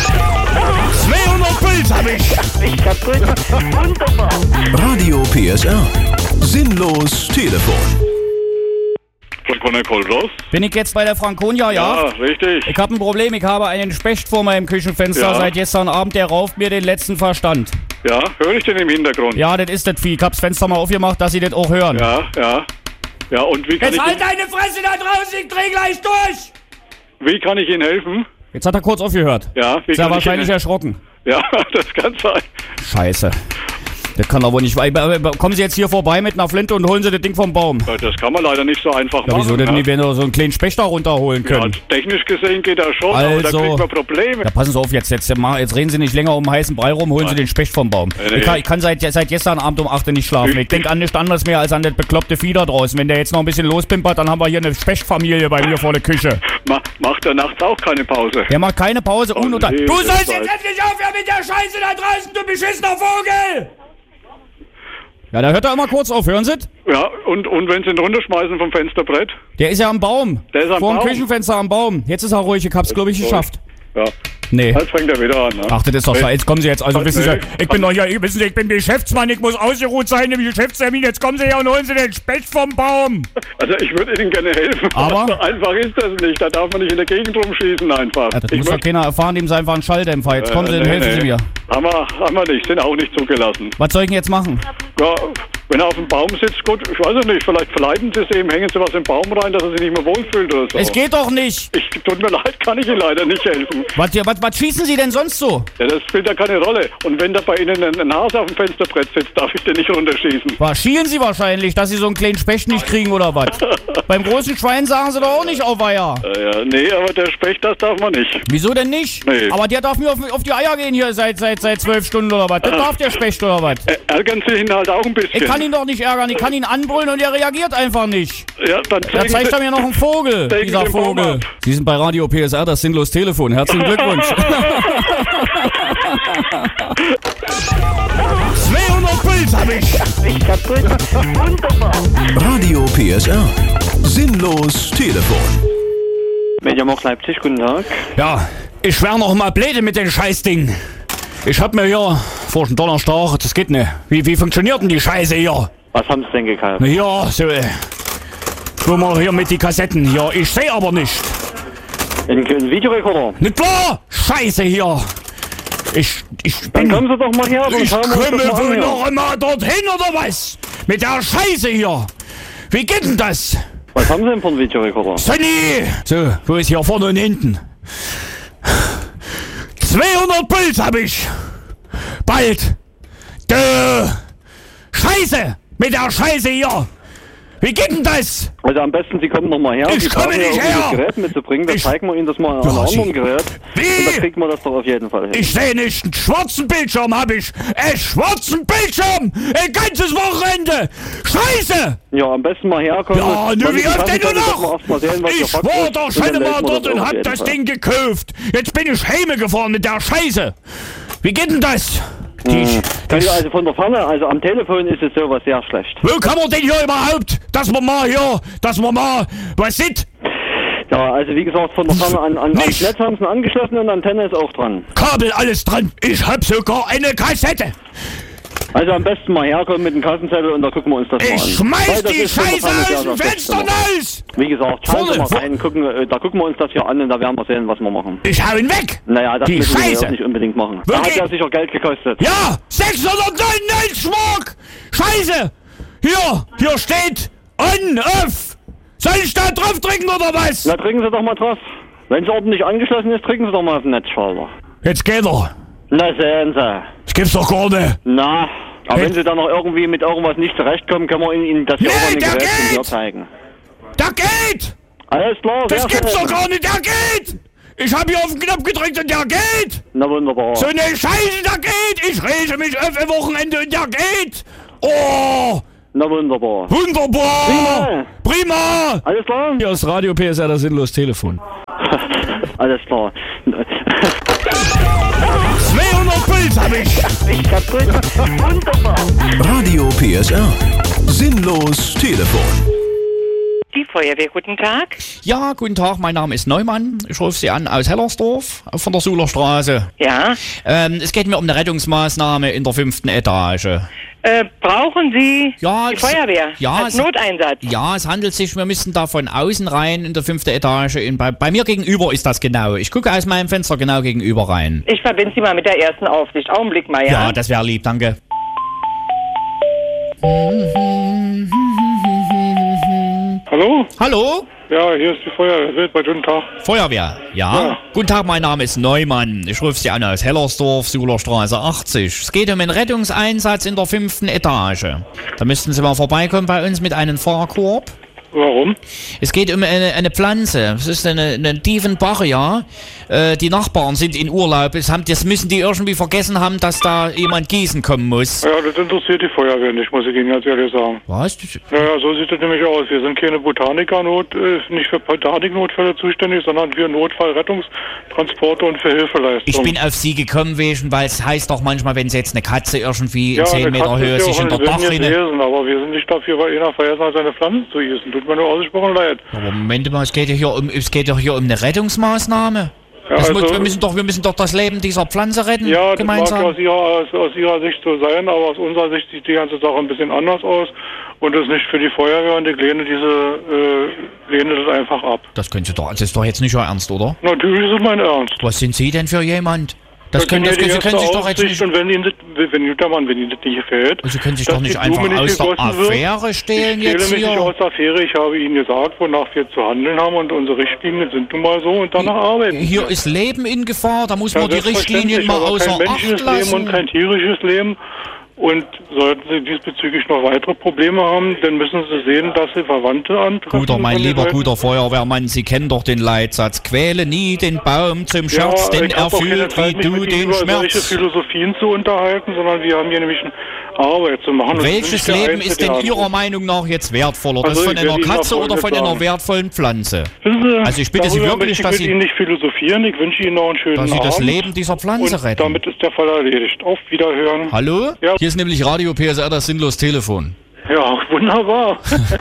Puls hab ich. Ich kaputt. Wunderbar. Radio PSR. Sinnlos Telefon. Von Konnekoldos? Bin ich jetzt bei der Franconia, ja? Ja, richtig. Ich habe ein Problem, ich habe einen Specht vor meinem Küchenfenster Ja. seit gestern Abend, der rauft mir den letzten Verstand. Ja, höre ich den im Hintergrund? Ja, das ist das Vieh. Ich hab's Fenster mal aufgemacht, dass Sie das auch hören. Ja, ja. Ja, und wie kann Jetzt ich halt deine Fresse da draußen, ich dreh gleich durch! Wie kann ich Ihnen helfen? Jetzt hat er kurz aufgehört. Ja, wie Ist ja kann ich wahrscheinlich Ihnen... erschrocken. Ja, das kann sein. Scheiße. Das kann aber nicht. Kommen Sie jetzt hier vorbei mit einer Flinte und holen Sie das Ding vom Baum. Ja, das kann man leider nicht so einfach Ja, machen. wieso denn ja. nicht, wenn wir so einen kleinen Specht da runterholen können? Ja, technisch gesehen geht das schon, aber da Also- kriegt man Probleme. Ja, passen Sie auf, jetzt reden Sie nicht länger um heißen Brei rum, holen Sie den Specht vom Baum. Nee. Ich kann seit gestern Abend um 8 Uhr nicht schlafen. Ich denke an nichts anderes mehr als an das bekloppte Vieh da draußen. Wenn der jetzt noch ein bisschen lospimpert, dann haben wir hier eine Spechtfamilie bei mir vor der Küche. Macht er nachts auch keine Pause? Der macht keine Pause. Oh, Du nee, sollst das jetzt weiß- endlich aufhören mit der Scheiße da draußen, du beschissener Vogel! Ja, da hört er immer kurz auf, hören Sie? Ja, und wenn Sie ihn runterschmeißen vom Fensterbrett? Der ist ja am Baum. Der ist am Vor dem Baum? Küchenfenster am Baum. Jetzt ist er ruhig, ich hab's, glaube ich, geschafft. Ja. Nee. Jetzt fängt er wieder an, ne? Ach, das ist doch scheiße. Jetzt kommen Sie jetzt. Also, Nee. wissen Sie, ich bin doch hier, wissen Sie, ich bin Geschäftsmann, ich muss ausgeruht sein im Geschäftstermin. Jetzt kommen Sie her und holen Sie den Specht vom Baum. Also ich würde Ihnen gerne helfen, Aber? so einfach ist das nicht. Da darf man nicht in der Gegend rumschießen einfach. Ja, das muss doch keiner erfahren, dem ist einfach ein Schalldämpfer. Jetzt kommen Sie und helfen Sie mir. Haben wir nicht, sind auch nicht zugelassen. Was soll ich denn jetzt machen? Ja, wenn er auf dem Baum sitzt, gut, ich weiß es nicht, vielleicht verleiten Sie es ihm, hängen Sie was im Baum rein, dass er sich nicht mehr wohlfühlt oder so. Es geht doch nicht. Tut mir leid, kann ich Ihnen leider nicht helfen. Was schießen Sie denn sonst so? Ja, das spielt ja keine Rolle. Und wenn da bei Ihnen ein Hase auf dem Fensterbrett sitzt, darf ich den nicht runterschießen. Was schielen Sie wahrscheinlich, dass Sie so einen kleinen Specht nicht kriegen oder was? Beim großen Schwein sagen Sie doch auch nicht auf Eier. Ja, nee, aber der Specht, das darf man nicht. Wieso denn nicht? Nee. Aber der darf mir auf die Eier gehen hier seit 12 Stunden oder was? Das darf der Specht oder was? Ärgern Sie ihn halt auch ein bisschen. Ich kann ihn doch nicht ärgern, ich kann ihn anbrüllen und er reagiert einfach nicht. Ja, dann Da zeigt er mir noch einen Vogel, Sägen dieser Sie den Baum Vogel. ab. Sie sind bei Radio PSR, das sinnlos Telefon. Herzlichen Glückwunsch. 200 Puls hab ich. Ich kaputt. Wunderbar. Radio PSR. Sinnlos Telefon. Mediamarkt Leipzig, guten Tag. Ja, ich wär noch mal blöde mit dem Scheißding. Ich hab mir hier vor dem Donnerstag, das geht nicht. Wie funktioniert denn die Scheiße hier? Was haben Sie denn gekauft? Na ja, so, guck mal hier mit die Kassetten hier. Ich seh aber nicht. Ein Videorekorder? Nicht klar! Scheiße hier! Ich Dann kommen Sie doch mal her, dann Ich schauen wir uns komme das mal an, wohl ja. noch einmal dorthin oder was? Mit der Scheiße hier! Wie geht denn das? Was haben Sie denn für einen Videorekorder? Sonny! So, wo ist hier vorne und hinten? 200 Puls hab ich! Bald! Scheiße! Mit der Scheiße hier! Wie geht denn das? Also am besten, Sie kommen noch mal her. Ich Sie komme brauchen ja nicht irgendwie her. das Gerät mitzubringen. Dann zeigen wir Ihnen das mal an einem anderen Gerät. Wie? Und dann kriegen wir das doch auf jeden Fall hin. Ich sehe nicht, einen schwarzen Bildschirm hab ich! Einen schwarzen Bildschirm! Ein ganzes Wochenende! Scheiße! Ja, am besten mal herkommen. Ja, Dann nur wie die oft denn Kassenzettel, nur dass wir erst mal sehen, was noch? der Ich Fakt war ist. doch Und schon dann mal melden wir dort das und auf hab jeden das Fall. Ding gekauft. Jetzt bin ich heime gefahren mit der Scheiße. Wie geht denn das? Ja, also von der Ferne, also am Telefon ist es sowas sehr schlecht. Wo kann man denn hier überhaupt, dass man mal was sieht? Ja, also wie gesagt, von der Ferne ans Netz haben sie angeschlossen und Antenne ist auch dran. Kabel, alles dran. Ich hab sogar eine Kassette. Also am besten mal herkommen mit dem Kassenzettel und da gucken wir uns das mal an. Ich schmeiß Weil das die ist von der Scheiße Ferne aus sehr, dem sehr schlecht Fenster gemacht. raus. Wie gesagt, schauen Sie mal Vorne, rein, da gucken wir uns das hier an und da werden wir sehen, was wir machen. Ich hau ihn weg. Naja, das Die müssen wir Scheiße. jetzt nicht unbedingt machen. Da Wirklich? hat ja sicher Geld gekostet. Ja, 699 Mark. Scheiße. Hier steht on, off. Soll ich da drauf drücken oder was? Na, drücken Sie doch mal drauf. Wenn es ordentlich angeschlossen ist, drücken Sie doch mal auf den Netzschalter. Jetzt geht er. Na, sehen Sie. Das gibt's doch gar nicht. Na, aber wenn Sie dann noch irgendwie mit irgendwas nicht zurechtkommen, können wir Ihnen das hier Nee, auch an den der Geräten hier geht! zeigen. Der geht. Alles klar, Das sehr gibt's schön. doch gar nicht. Der geht. Ich hab hier auf den Knopf gedrückt und der geht. Na wunderbar. So eine Scheiße, der geht. Ich rege mich auf ein Wochenende und der geht. Oh, Na wunderbar. Wunderbar! Prima! Alles klar? Hier ist Radio PSR, das sinnlos Telefon. Alles klar. 200 Puls hab ich. Ich kaputt. Wunderbar. Radio PSR. Sinnlos Telefon. Die Feuerwehr, guten Tag. Ja, guten Tag, mein Name ist Neumann. Ich rufe Sie an aus Hellersdorf von der Sulerstraße. Ja. Es geht mir um eine Rettungsmaßnahme in der 5. Etage. Brauchen Sie die Feuerwehr als Noteinsatz? Ja, es handelt sich, wir müssten da von außen rein in der 5. Etage. Bei mir gegenüber ist das genau. Ich gucke aus meinem Fenster genau gegenüber rein. Ich verbinde Sie mal mit der ersten Aufsicht. Augenblick mal, ja? Ja, das wäre lieb, danke. Hallo? Hallo? Ja, hier ist die Feuerwehr. Guten Tag. Feuerwehr, ja. Guten Tag, mein Name ist Neumann. Ich rufe Sie an aus Hellersdorf, Sulerstraße 80. Es geht um einen Rettungseinsatz in der 5. Etage. Da müssten Sie mal vorbeikommen bei uns mit einem Fahrkorb. Warum? Es geht um eine Pflanze. Es ist eine Tiefenbach, ja. Die Nachbarn sind in Urlaub. Das müssen die irgendwie vergessen haben, dass da jemand gießen kommen muss. Ja, das interessiert die Feuerwehr nicht, muss ich Ihnen ganz ehrlich sagen. Was? Naja, so sieht das nämlich aus. Wir sind keine nicht für Botaniknotfälle zuständig, sondern für Notfallrettungstransporte und für Hilfeleistung. Ich bin auf Sie gekommen, weil es heißt doch manchmal, wenn Sie jetzt eine Katze irgendwie in 10 Meter Höhe sich in der Dachrinne... Aber wir sind nicht dafür, weil einer vergessen hat, seine Pflanzen zu gießen. Tut mir nur ausgesprochen leid. Aber Moment mal, es geht doch hier um eine Rettungsmaßnahme. Ja, wir müssen doch das Leben dieser Pflanze retten, ja, gemeinsam. Das mag aus Ihrer Sicht so sein, aber aus unserer Sicht sieht die ganze Sache ein bisschen anders aus. Und das ist nicht für die Feuerwehr und ich lehne das einfach ab. Das ist doch jetzt nicht Ihr Ernst, oder? Natürlich ist es mein Ernst. Was sind Sie denn für jemand? Sie können sich doch jetzt nicht... Und wenn Ihnen das nicht gefällt... Sie können sich doch nicht einfach aus der Affäre stehlen jetzt hier. Ich stelle mich nicht aus der Affäre. Ich habe Ihnen gesagt, wonach wir zu handeln haben und unsere Richtlinien sind nun mal so und danach arbeiten. Hier ist Leben in Gefahr, da muss man die Richtlinien mal außer Acht lassen. Kein menschliches Leben und kein tierisches Leben. Und sollten Sie diesbezüglich noch weitere Probleme haben, dann müssen Sie sehen, dass Sie Verwandte antreffen. Mein lieber guter Feuerwehrmann, Sie kennen doch den Leitsatz. Quäle nie den Baum zum Scherz, denn er fühlt wie du den Schmerz. Über solche Philosophien zu unterhalten, sondern wir haben hier nämlich eine Arbeit zu machen. Welches Leben ist denn Ihrer Meinung nach jetzt wertvoller? Das von einer Katze oder von einer wertvollen Pflanze? Also ich bitte Sie wirklich, dass Sie... Ich will Ihnen nicht philosophieren, ich wünsche Ihnen noch einen schönen Abend. Dass Sie das Leben dieser Pflanze retten. Damit ist der Fall erledigt. Auf Wiederhören. Hallo? Ja. Hier ist nämlich Radio PSR, das sinnlos Telefon. Ja, wunderbar. 200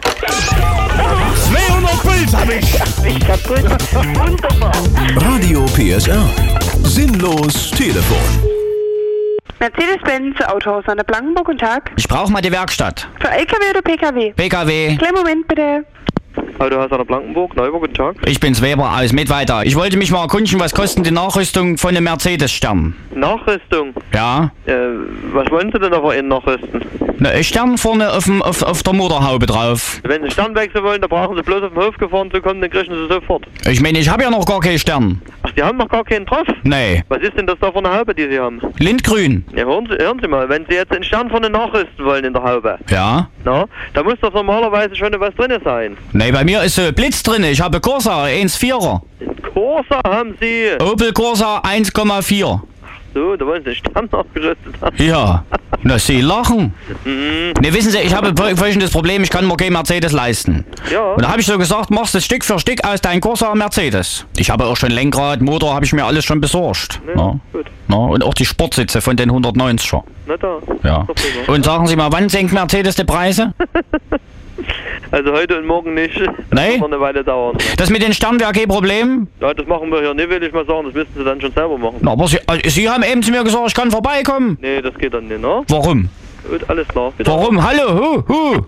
Puls hab ich. Ich kaputt. Wunderbar. Radio PSR. Sinnlos Telefon. Mercedes-Benz Autohaus an der Blankenburg, guten Tag. Ich brauche mal die Werkstatt. Für LKW oder PKW? PKW. Kleinen Moment bitte. Autohaus an der Blankenburg, Neuburg, guten Tag. Ich bin's, Weber aus Mittweiter. Ich wollte mich mal erkundigen, was kostet die Nachrüstung von einem Mercedes-Stern? Nachrüstung? Ja. Was wollen Sie denn aber innen nachrüsten? Ein Stern vorne auf der Motorhaube drauf. Wenn Sie Stern wechseln wollen, dann brauchen Sie bloß auf den Hof gefahren zu kommen, dann kriegen Sie sofort. Ich meine, ich habe ja noch gar keinen Stern. Ach, Sie haben noch gar keinen drauf? Nee. Was ist denn das da für eine Haube, die Sie haben? Lindgrün. Ja, hören Sie mal, wenn Sie jetzt einen Stern vorne nachrüsten wollen in der Haube. Ja. Na, da muss doch normalerweise schon was drin sein. Nee, bei mir ist Blitz drin. Ich habe Corsa 1,4er. Corsa haben Sie? Opel Corsa 1,4. So, da wollen Sie einen Stern nachgerüstet haben. Ja. Na, Sie lachen. Ne, wissen Sie, ich habe folgendes Problem, ich kann mir kein Mercedes leisten. Ja. Und da habe ich so gesagt, machst du Stück für Stück aus dein Corsa Mercedes. Ich habe auch schon Lenkrad, Motor, habe ich mir alles schon besorgt. Ja, gut. Na, und auch die Sportsitze von den 190er. Na da. Ja. Und sagen Sie mal, wann senkt Mercedes die Preise? Also heute und morgen nicht. Das Nee? wird eine Weile dauern. Das mit den Sternen wäre kein Problem? Ja, das machen wir hier nicht, will ich mal sagen. Das müssten Sie dann schon selber machen. Na, aber Sie haben eben zu mir gesagt, ich kann vorbeikommen. Nee, das geht dann nicht, ne? Warum? Gut, alles klar. Bitte. Warum? Hallo, 200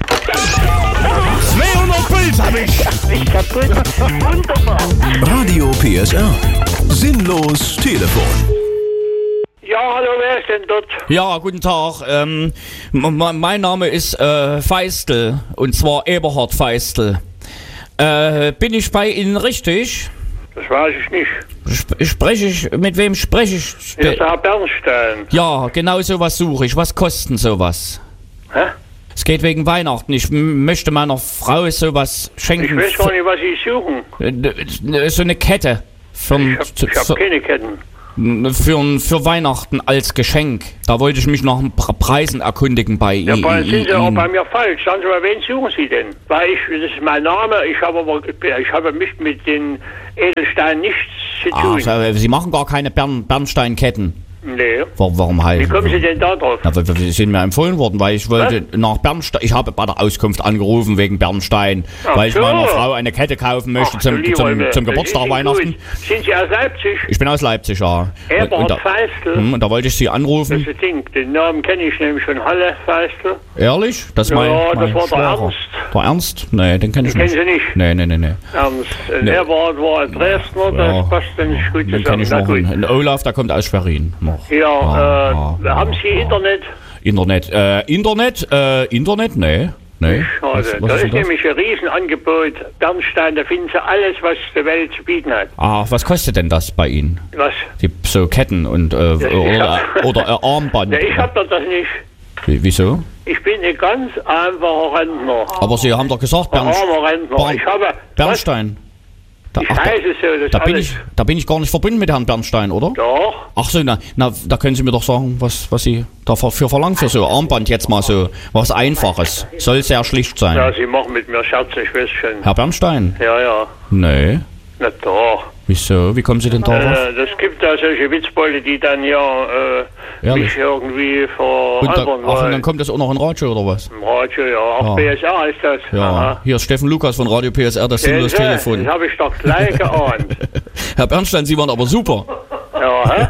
Puls hab ich. Ich kaputt. Wunderbar. Radio PSR. Sinnlos Telefon. Ja, hallo, wer ist denn dort? Ja, guten Tag. Mein Name ist Feistel, und zwar Eberhard Feistel. Bin ich bei Ihnen richtig? Das weiß ich nicht. Mit wem spreche ich? Hier ist der Herr Bernstein. Ja, genau sowas suche ich. Was kostet sowas? Hä? Es geht wegen Weihnachten. Ich möchte meiner Frau sowas schenken. Ich weiß gar nicht, was Sie suchen. So eine Kette. Ich hab keine Ketten. Für Weihnachten als Geschenk. Da wollte ich mich nach den Preisen erkundigen bei Ihnen. Ja, sind Sie aber bei mir falsch. Sagen Sie mal, wen suchen Sie denn? Weil das ist mein Name, ich habe mich mit den Edelsteinen nichts zu tun. Ach, Sie machen gar keine Bernsteinketten. Nee. Warum halt? Wie kommen Sie denn da drauf? Na, wir sind mir empfohlen worden, weil ich wollte nach Bernstein. Ich habe bei der Auskunft angerufen wegen Bernstein, weil ich meiner Frau eine Kette kaufen möchte zum Geburtstag Weihnachten. Gut. Sind Sie aus Leipzig? Ich bin aus Leipzig, ja. Eberhard Feistel. Und da wollte ich Sie anrufen. Das Ding, den Namen kenne ich nämlich von Halle Feistel. Ehrlich? Das ja, mein das war der Ernst. Der Ernst? Nee, den kenne ich nicht. Kennen Sie nicht? Nee. Ernst. Eberhard war ein Dresdner, das passt dann nicht gut zusammen. Den kenne ich noch. Ein Olaf, der kommt aus Schwerin noch. Ja, haben Sie Internet? Internet? Nee. Schade. Da ist nämlich ein Riesenangebot. Bernstein, da finden Sie alles, was die Welt zu bieten hat. Was kostet denn das bei Ihnen? Was? So Ketten und oder Armband? Ja, ich hab doch das nicht. Wieso? Ich bin ein ganz einfacher Rentner. Aber Sie haben doch gesagt, Bernstein. Ich weiß es so, da bin ich gar nicht verbunden mit Herrn Bernstein, oder? Doch. Ach so, na, da können Sie mir doch sagen, was Sie dafür verlangen für so Armband jetzt mal so. Was Einfaches. Soll sehr schlicht sein. Ja, Sie machen mit mir Scherz, ich weiß schon. Herr Bernstein? Ja. Nee. Na doch. Wieso? Wie kommen Sie denn darauf? Das gibt da solche Witzbeute, die dann mich irgendwie veralbern wollen. Und dann kommt das auch noch in Radio, oder was? Im Radio, ja. Auch PSR ist das. Ja. Aha. Hier ist Steffen Lukas von Radio PSR, das sinnlos Telefon. Das habe ich doch gleich geahnt. Herr Bernstein, Sie waren aber super. Ja, hä?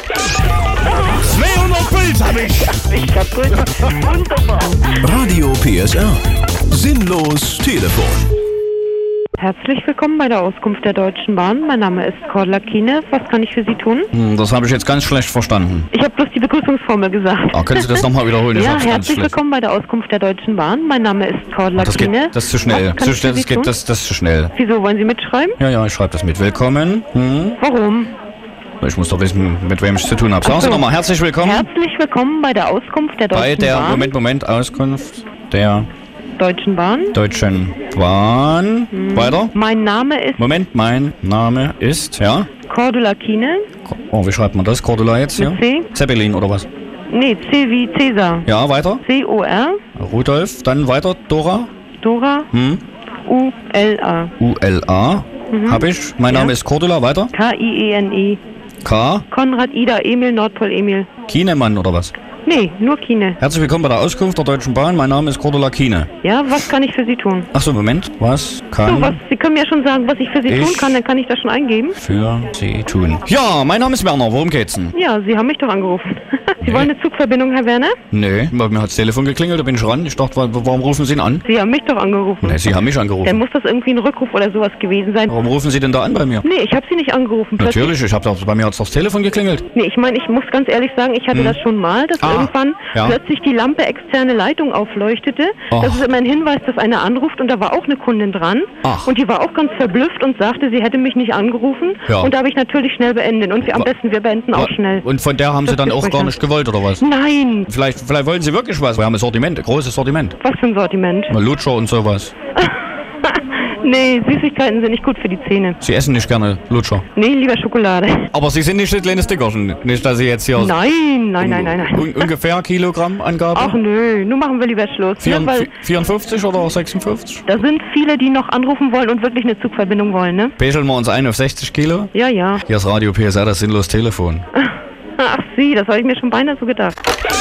200 Puls habe ich. Ich kaputt. Wunderbar. Radio PSR. Sinnlos Telefon. Herzlich willkommen bei der Auskunft der Deutschen Bahn. Mein Name ist Cordula Kiene. Was kann ich für Sie tun? Das habe ich jetzt ganz schlecht verstanden. Ich habe bloß die Begrüßungsformel gesagt. Können Sie das nochmal wiederholen? Ja, herzlich willkommen bei der Auskunft der Deutschen Bahn. Mein Name ist Cordula Kiene. Das ist zu schnell. Das ist zu schnell. Wieso, wollen Sie mitschreiben? Ja, ich schreibe das mit. Willkommen. Warum? Ich muss doch wissen, mit wem ich es zu tun habe. Sagen Sie nochmal, herzlich willkommen. Herzlich willkommen bei der Auskunft der Deutschen Bahn. Moment, Auskunft der Deutschen Bahn. Weiter? Mein Name ist... ja? Cordula Kiene. Wie schreibt man das? Cordula jetzt, ja? Mit C? Zeppelin oder was? Nee, C wie Cäsar. Ja, weiter? C-O-R. Rudolf, dann weiter, Dora? U-L-A. U-L-A. Hab ich. Mein Name ist Cordula, weiter? K-I-E-N-E. K? Konrad, Ida, Emil, Nordpol, Emil. Kienemann oder was? Nee, nur Kiene. Herzlich willkommen bei der Auskunft der Deutschen Bahn. Mein Name ist Cordula Kiene. Ja, was kann ich für Sie tun? Achso, Moment. Was kann... Sie können mir schon sagen, was ich für Sie tun kann, dann kann ich das schon eingeben. Für Sie tun. Ja, mein Name ist Werner. Worum geht's denn? Ja, Sie haben mich doch angerufen. Sie wollen eine Zugverbindung, Herr Werner? Nee, bei mir hat das Telefon geklingelt, da bin ich ran. Ich dachte, warum rufen Sie ihn an? Sie haben mich doch angerufen. Nee, Sie haben mich angerufen. Dann muss das irgendwie ein Rückruf oder sowas gewesen sein. Warum rufen Sie denn da an bei mir? Nee, ich habe Sie nicht angerufen. Natürlich, bei mir hat das Telefon geklingelt. Nee, ich meine, ich muss ganz ehrlich sagen, ich hatte das schon mal, dass irgendwann plötzlich die Lampe externe Leitung aufleuchtete. Das ist immer ein Hinweis, dass einer anruft und da war auch eine Kundin dran. Und die war auch ganz verblüfft und sagte, sie hätte mich nicht angerufen. Ja. Und da habe ich natürlich schnell beendet. Und wir beenden auch schnell. Und von der haben Sie dann auch gar nicht gewollt, oder was? Nein. Vielleicht wollen Sie wirklich was. Wir haben ein Sortiment, ein großes Sortiment. Was für ein Sortiment? Lutscher und sowas. Nee, Süßigkeiten sind nicht gut für die Zähne. Sie essen nicht gerne Lutscher? Nee, lieber Schokolade. Aber Sie sind nicht das kleine Stickerchen. Nicht, dass Sie jetzt hier... Nein. Ungefähr Kilogrammangabe? Ach nö, nun machen wir lieber Schluss. 54 oder 56? Da sind viele, die noch anrufen wollen und wirklich eine Zugverbindung wollen, ne? Pegeln wir uns ein auf 60 Kilo? Ja. Hier ist Radio PSR, das sinnlos Telefon. Ach Sie, das habe ich mir schon beinahe so gedacht.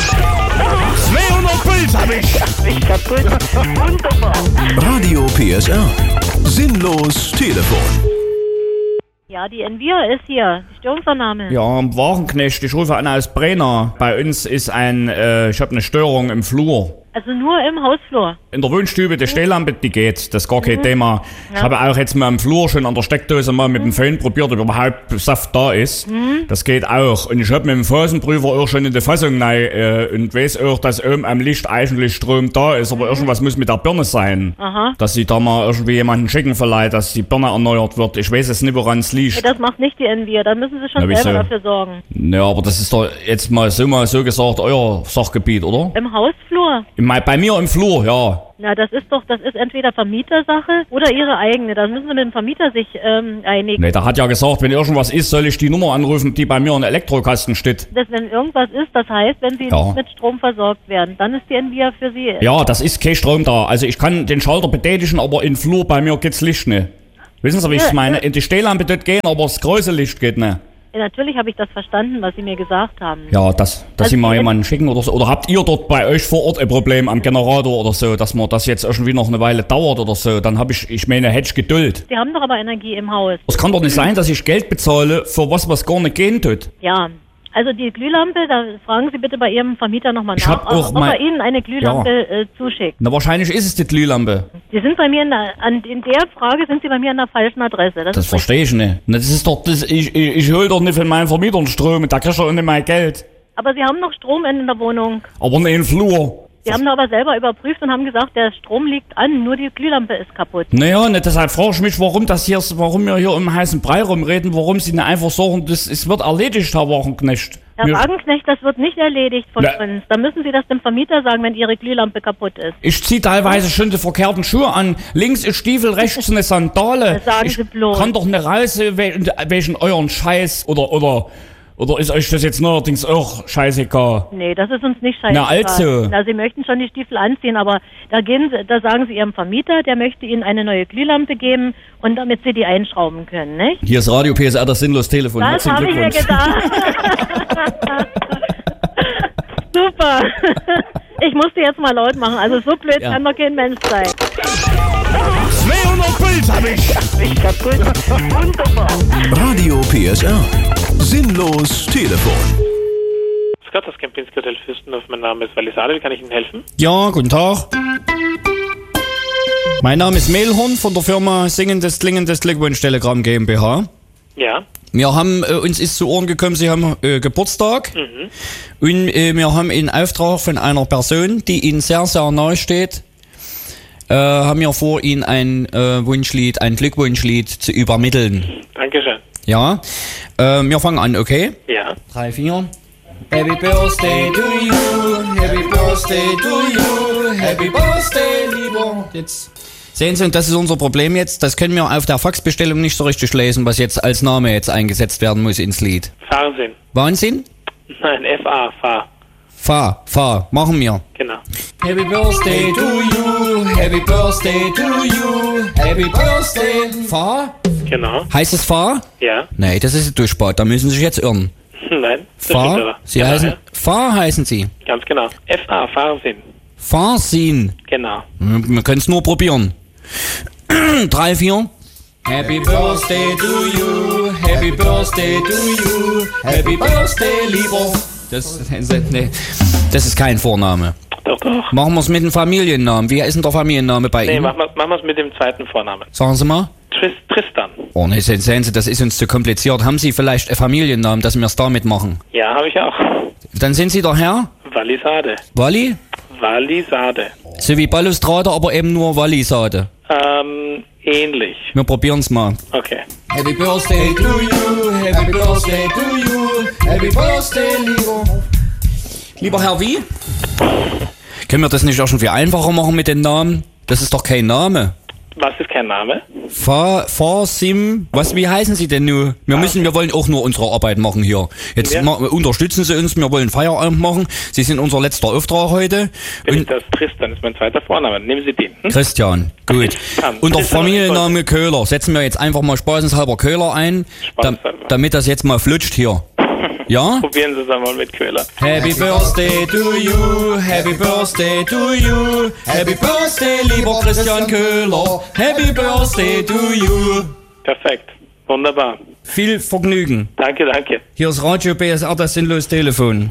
200 Puls habe ich. Ich kaputt. Wunderbar. Radio PSR. Sinnlos Telefon. Ja, die Envia ist hier. Die Störungsannahme. Ja, Wagenknecht, ich rufe an aus Brenner. Bei uns ist ich habe eine Störung im Flur. Also nur im Hausflur? In der Wohnstube, die Stehlampe, die geht, das ist gar kein Thema. Ja. Ich habe auch jetzt mal im Flur schon an der Steckdose mal mit dem Föhn probiert, ob überhaupt Saft da ist. Das geht auch. Und ich habe mit dem Phasenprüfer auch schon in der Fassung rein und weiß auch, dass oben am Licht eigentlich Strom da ist, aber irgendwas muss mit der Birne sein. Aha. Dass sie da mal irgendwie jemanden schicken vielleicht, dass die Birne erneuert wird. Ich weiß es nicht, woran es liegt. Ja, das macht nicht die Envia, da müssen Sie schon selber dafür sorgen. Ja, aber das ist doch jetzt mal so gesagt euer Sachgebiet, oder? Im Hausflur? Bei mir im Flur, ja. Na, das ist entweder Vermietersache oder Ihre eigene. Da müssen Sie mit dem Vermieter sich einigen. Ne, der hat ja gesagt, wenn irgendwas ist, soll ich die Nummer anrufen, die bei mir im Elektrokasten steht. Wenn irgendwas ist, das heißt, wenn Sie nicht mit Strom versorgt werden, dann ist die Envia für Sie... Ja, das ist kein Strom da. Also ich kann den Schalter betätigen, aber im Flur bei mir geht's Licht nicht. Wissen Sie, wie ich meine? Die Stehlampe dort gehen, aber das große Licht geht nicht. Ja, natürlich habe ich das verstanden, was Sie mir gesagt haben. Ja, dass Sie mal jemanden schicken oder so. Oder habt ihr dort bei euch vor Ort ein Problem am Generator oder so, dass man das jetzt irgendwie noch eine Weile dauert oder so? Dann habe hätte ich Geduld. Sie haben doch aber Energie im Haus. Es kann doch nicht sein, dass ich Geld bezahle für was gar nicht gehen tut. Ja. Also die Glühlampe, da fragen Sie bitte bei Ihrem Vermieter nochmal nach, ob er Ihnen eine Glühlampe zuschickt. Na, wahrscheinlich ist es die Glühlampe. Sie sind bei mir in der Frage sind Sie bei mir an der falschen Adresse. Das verstehe ich nicht. Das ist doch, ich hole doch nicht von meinen Vermietern Strom, da krieg ich doch nicht mein Geld. Aber Sie haben noch Strom in der Wohnung. Aber nicht im Flur. Sie haben aber selber überprüft und haben gesagt, der Strom liegt an, nur die Glühlampe ist kaputt. Naja, ne, deshalb frage ich mich, warum wir hier im heißen Brei rumreden, warum Sie nicht einfach sagen, es wird erledigt, Herr Wagenknecht. Herr Wagenknecht, das wird nicht erledigt von uns. Da müssen Sie das dem Vermieter sagen, wenn Ihre Glühlampe kaputt ist. Ich ziehe teilweise schon die verkehrten Schuhe an. Links ist Stiefel, rechts eine Sandale. Das sagen Sie bloß. Ich kann doch nicht raus, welchen euren Scheiß oder ist euch das jetzt neuerdings auch scheißegal? Nee, das ist uns nicht scheißegal. Na also. Na, Sie möchten schon die Stiefel anziehen, aber da sagen Sie Ihrem Vermieter, der möchte Ihnen eine neue Glühlampe geben und damit Sie die einschrauben können, nicht? Hier ist Radio PSR, das sinnlos Telefon. Das habe ich mir gedacht. Super. Ich musste jetzt mal laut machen, also so blöd kann doch kein Mensch sein. 200 Puls hab ich kaputt. Wunderbar. Radio PSR. Sinnlos Telefon. Gott, das Kempinski Hotel Fürstenhof. Mein Name ist Walisade. Wie kann ich Ihnen helfen? Ja, guten Tag. Mein Name ist Mehlhorn von der Firma Singendes Klingendes Glückwunsch Telegramm GmbH. Ja. Wir haben, uns ist zu Ohren gekommen, Sie haben Geburtstag. Mhm. Und wir haben in Auftrag von einer Person, die Ihnen sehr, sehr nahe steht, haben wir vor, Ihnen ein Wunschlied, ein Glückwunschlied zu übermitteln. Dankeschön. Ja. Wir fangen an, okay? Ja. 3, 4. Happy Birthday to you, Happy Birthday to you, Happy Birthday, lieber. Jetzt sehen Sie, und das ist unser Problem jetzt, das können wir auf der Faxbestellung nicht so richtig lesen, was jetzt als Name jetzt eingesetzt werden muss ins Lied. Wahnsinn. Wahnsinn? Nein, F-A. Fa, machen wir. Genau. Happy Birthday to you, Happy Birthday to you, Happy Birthday. Fa? Genau. Heißt es Fa? Ja. Nee, das ist ein Durchbad, da müssen Sie sich jetzt irren. Nein, das Fa? stimmt aber. Sie genau, heißen, ja. Fa heißen Sie? Ganz genau. F-A, Fahrsinn. Fahrsinn. Genau. Wir können es nur probieren. 3, 4. Happy Birthday to you, Happy Birthday to you, Happy Birthday, lieber. Das ist kein Vorname. Doch. Machen wir es mit dem Familiennamen. Wie ist denn der Familienname bei Ihnen? Nee, machen wir es mit dem zweiten Vornamen. Sagen Sie mal. Tristan. Oh ne, sehen Sie, das ist uns zu kompliziert. Haben Sie vielleicht einen Familiennamen, dass wir es damit machen? Ja, habe ich auch. Dann sind Sie der Herr? Walisade. Walli? Walisade. So wie Balustrade, aber eben nur Wallisade. Ähnlich. Wir probieren es mal. Okay. Happy Birthday to you, Happy Birthday to you, Happy Birthday, lieber Herr wie? Können wir das nicht auch schon viel einfacher machen mit den Namen? Das ist doch kein Name. Was ist kein Name? Sim. Wie heißen Sie denn nur? Wir wollen auch nur unsere Arbeit machen hier. Jetzt unterstützen Sie uns, wir wollen Feierabend machen. Sie sind unser letzter Auftrag heute. Und das Tristan ist mein zweiter Vorname. Nehmen Sie den. Christian, gut. Und der Familienname Köhler. Setzen wir jetzt einfach mal spaßenshalber Köhler ein, damit das jetzt mal flutscht hier. Ja? Probieren Sie es einmal mit Köhler. Happy Birthday to you, Happy Birthday to you, Happy Birthday, lieber Christian Köhler, Happy Birthday to you. Perfekt. Wunderbar. Viel Vergnügen. Danke. Hier ist Radio PSR, das sinnlos Telefon.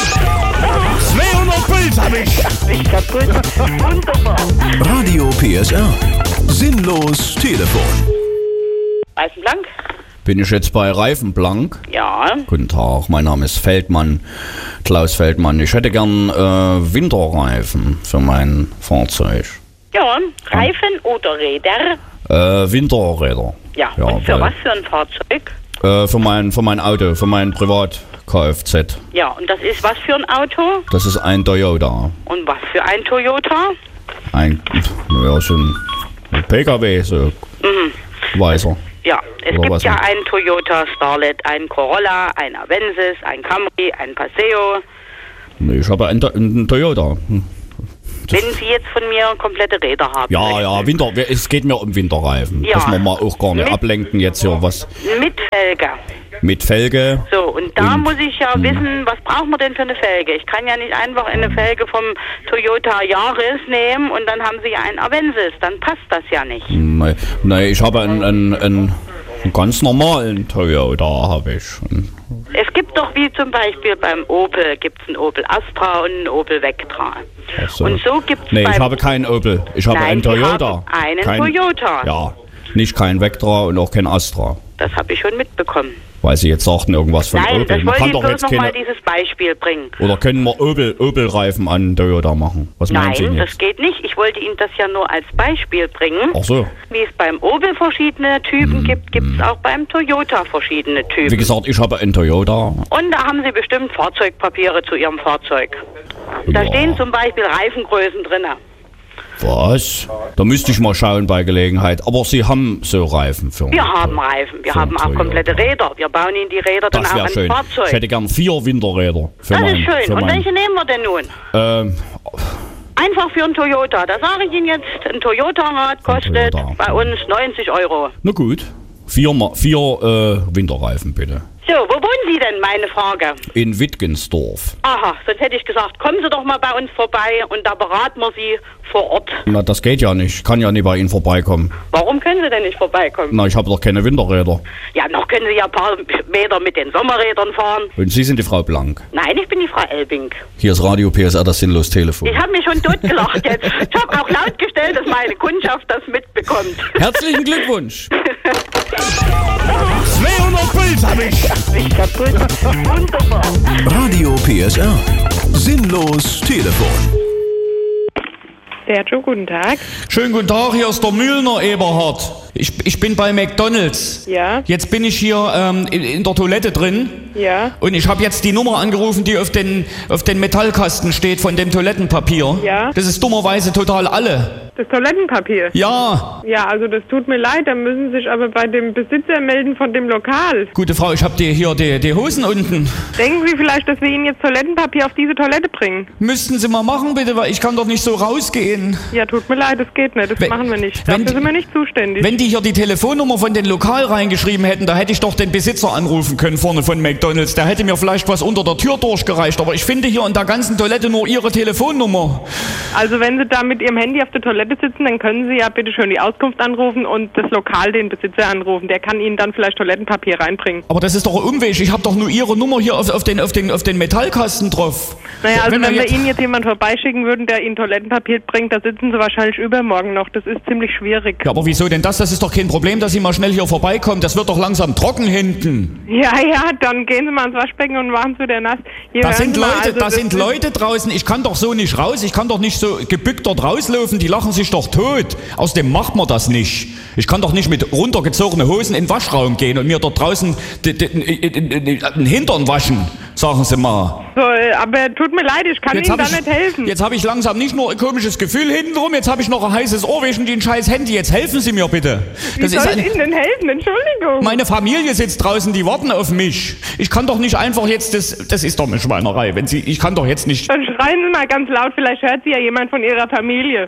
200 Puls hab ich kaputt. Wunderbar. Radio PSR. Sinnlos Telefon. Reifenblank? Bin ich jetzt bei Reifenblank? Ja. Guten Tag, mein Name ist Feldmann, Klaus Feldmann. Ich hätte gern Winterreifen für mein Fahrzeug. Ja, Reifen oder Räder? Winterräder. Ja, und für was für ein Fahrzeug? Für mein Auto, für mein Privat-Kfz. Ja, und das ist was für ein Auto? Das ist ein Toyota. Und was für ein Toyota? So ein PKW, so weißer. Ja, es Oder gibt was ja nicht? einen Toyota Starlet, einen Corolla, einen Avensis, einen Camry, einen Paseo. Nee, ich habe einen Toyota. Wenn Sie jetzt von mir komplette Räder haben. Ja, es geht mir um Winterreifen. Ja. Dass wir mal auch gar nicht ablenken jetzt hier was. Mit Felge. Mit Felge. So, und da muss ich ja wissen, was brauchen wir denn für eine Felge? Ich kann ja nicht einfach eine Felge vom Toyota Yaris nehmen und dann haben Sie einen Avensis. Dann passt das ja nicht. Nee, ich habe einen ganz normalen Toyota, habe ich. Es gibt doch wie zum Beispiel beim Opel, gibt es einen Opel Astra und einen Opel Vectra. Ach so. Und so gibt es Nee, ich habe keinen Opel. Ich habe einen Toyota. Einen Toyota. Ja, nicht kein Vectra und auch kein Astra. Das habe ich schon mitbekommen. Weil Sie jetzt sagten irgendwas von Nein, Opel. das wollte ich bloß noch mal dieses Beispiel bringen. Oder können wir Opel-Reifen an Toyota machen? Was meinen Sie Nein, jetzt? das geht nicht. Ich wollte Ihnen das ja nur als Beispiel bringen. Ach so. Wie es beim Opel verschiedene Typen gibt, gibt es auch beim Toyota verschiedene Typen. Wie gesagt, ich habe einen Toyota. Und da haben Sie bestimmt Fahrzeugpapiere zu Ihrem Fahrzeug. Da stehen zum Beispiel Reifengrößen drin. Was? Da müsste ich mal schauen bei Gelegenheit. Aber Sie haben so Reifen für Wir haben Reifen, wir haben auch komplette Räder. Wir bauen Ihnen die Räder dann Das auch wäre ans schön. Fahrzeug. Ich hätte gern 4 Winterräder. Für Das mein, ist schön. für Und mein, welche nehmen wir denn nun? Einfach für einen Toyota. Da sage ich Ihnen jetzt, ein Toyota-Rad kostet bei uns 90 Euro. Na gut. 4 Winterreifen bitte. So, wo wohnen Sie denn, meine Frage? In Wittgensdorf. Aha, sonst hätte ich gesagt, kommen Sie doch mal bei uns vorbei und da beraten wir Sie vor Ort. Na, das geht ja nicht. Ich kann ja nie bei Ihnen vorbeikommen. Warum können Sie denn nicht vorbeikommen? Na, ich habe doch keine Winterräder. Ja, noch können Sie ja ein paar Meter mit den Sommerrädern fahren. Und Sie sind die Frau Blank. Nein, ich bin die Frau Elbing. Hier ist Radio PSR, das sinnlos Telefon. Ich habe mich schon totgelacht jetzt. Ich habe auch laut gestellt, dass meine Kundschaft das mitbekommt. Herzlichen Glückwunsch. 200 Puls hab ich. Ich kaputt. Wunderbar. Radio PSR. Sinnlos Telefon. Sergio, guten Tag. Schönen guten Tag, hier ist der Mühlner Eberhard. Ich bin bei McDonald's. Ja. Jetzt bin ich hier in der Toilette drin. Ja. Und ich habe jetzt die Nummer angerufen, die auf den Metallkasten steht von dem Toilettenpapier. Ja. Das ist dummerweise total alle. Das Toilettenpapier? Ja. Ja, also das tut mir leid, da müssen Sie sich aber bei dem Besitzer melden von dem Lokal. Gute Frau, ich habe hier die Hosen unten. Denken Sie vielleicht, dass wir Ihnen jetzt Toilettenpapier auf diese Toilette bringen? Müssten Sie mal machen, bitte, weil ich kann doch nicht so rausgehen. Ja, tut mir leid, das geht nicht, das machen wir nicht. Dafür sind wir nicht zuständig. Wenn die hier die Telefonnummer von den Lokal reingeschrieben hätten, da hätte ich doch den Besitzer anrufen können vorne von McDonald's. Der hätte mir vielleicht was unter der Tür durchgereicht, aber ich finde hier in der ganzen Toilette nur Ihre Telefonnummer. Also wenn Sie da mit Ihrem Handy auf der Toilette sitzen, dann können Sie ja bitte schön die Auskunft anrufen und das Lokal den Besitzer anrufen. Der kann Ihnen dann vielleicht Toilettenpapier reinbringen. Aber das ist doch ein Umweg. Ich habe doch nur Ihre Nummer hier auf den Metallkasten drauf. Naja, also wenn wir Ihnen jetzt jemand vorbeischicken würden, der Ihnen Toilettenpapier bringt, da sitzen Sie wahrscheinlich übermorgen noch. Das ist ziemlich schwierig. Ja, aber wieso denn das? Das ist doch kein Problem, dass Sie mal schnell hier vorbeikommen. Das wird doch langsam trocken hinten. Ja, dann gehen Sie mal ans Waschbecken und machen es wieder nass. Da sind Leute draußen. Ich kann doch so nicht raus. Ich kann doch nicht so gebückt dort rauslaufen. Die lachen sich doch tot. Außerdem macht man das nicht. Ich kann doch nicht mit runtergezogenen Hosen in den Waschraum gehen und mir dort draußen den Hintern waschen. Sagen Sie mal. So, aber tut mir leid, ich kann Ihnen da nicht helfen. Jetzt habe ich langsam nicht nur ein komisches Gefühl hintenrum, jetzt habe ich noch ein heißes Ohr wegen den scheiß Handy. Jetzt helfen Sie mir bitte. Wie soll ich Ihnen denn helfen? Entschuldigung. Meine Familie sitzt draußen, die warten auf mich. Ich kann doch nicht einfach jetzt, das ist doch eine Schweinerei. Ich kann doch jetzt nicht... Dann schreien Sie mal ganz laut, vielleicht hört Sie ja jemand von Ihrer Familie.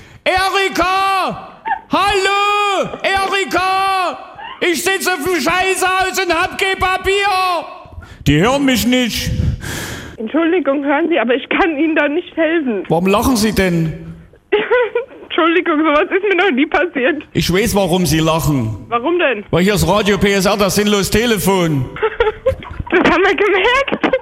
Erika! Hallo! Erika! Ich sitze auf dem Scheißhaus und hab kein Papier! Die hören mich nicht. Entschuldigung, hören Sie, aber ich kann Ihnen da nicht helfen. Warum lachen Sie denn? Entschuldigung, sowas ist mir noch nie passiert. Ich weiß, warum Sie lachen. Warum denn? Oh. Weil hier ist Radio PSR, das sinnlos Telefon. Das haben wir gemerkt.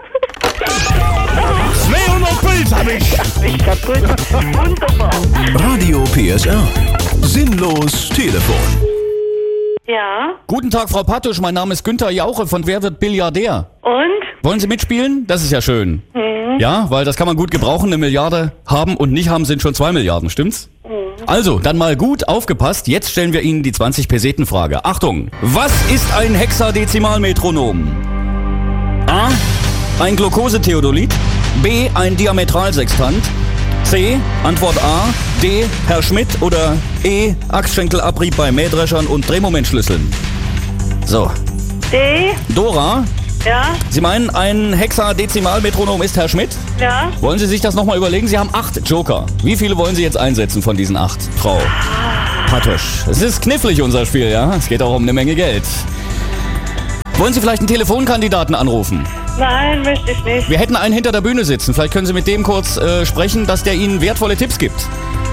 200 Puls hab ich. Ich kaputt. Wunderbar. Radio PSR. Sinnlos Telefon. Ja. Guten Tag, Frau Pattusch. Mein Name ist Günther Jauche von Wer wird Milliardär? Und? Wollen Sie mitspielen? Das ist ja schön. Mhm. Ja, weil das kann man gut gebrauchen. 1 Milliarde haben und nicht haben sind schon 2 Milliarden, stimmt's? Mhm. Also, dann mal gut aufgepasst. Jetzt stellen wir Ihnen die 20-Peseten-Frage. Achtung! Was ist ein Hexadezimalmetronom? A. Ein Glukosetheodolit. B. Ein Diametralsextant. C, Antwort A, D, Herr Schmidt oder E, Achsschenkelabrieb bei Mähdreschern und Drehmomentschlüsseln? So. D. Dora? Ja. Sie meinen, ein Hexadezimalmetronom ist Herr Schmidt? Ja. Wollen Sie sich das nochmal überlegen? Sie haben 8 Joker. Wie viele wollen Sie jetzt einsetzen von diesen 8, Frau Patosch? Es ist knifflig, unser Spiel, ja? Es geht auch um eine Menge Geld. Wollen Sie vielleicht einen Telefonkandidaten anrufen? Nein, möchte ich nicht. Wir hätten einen hinter der Bühne sitzen. Vielleicht können Sie mit dem kurz sprechen, dass der Ihnen wertvolle Tipps gibt.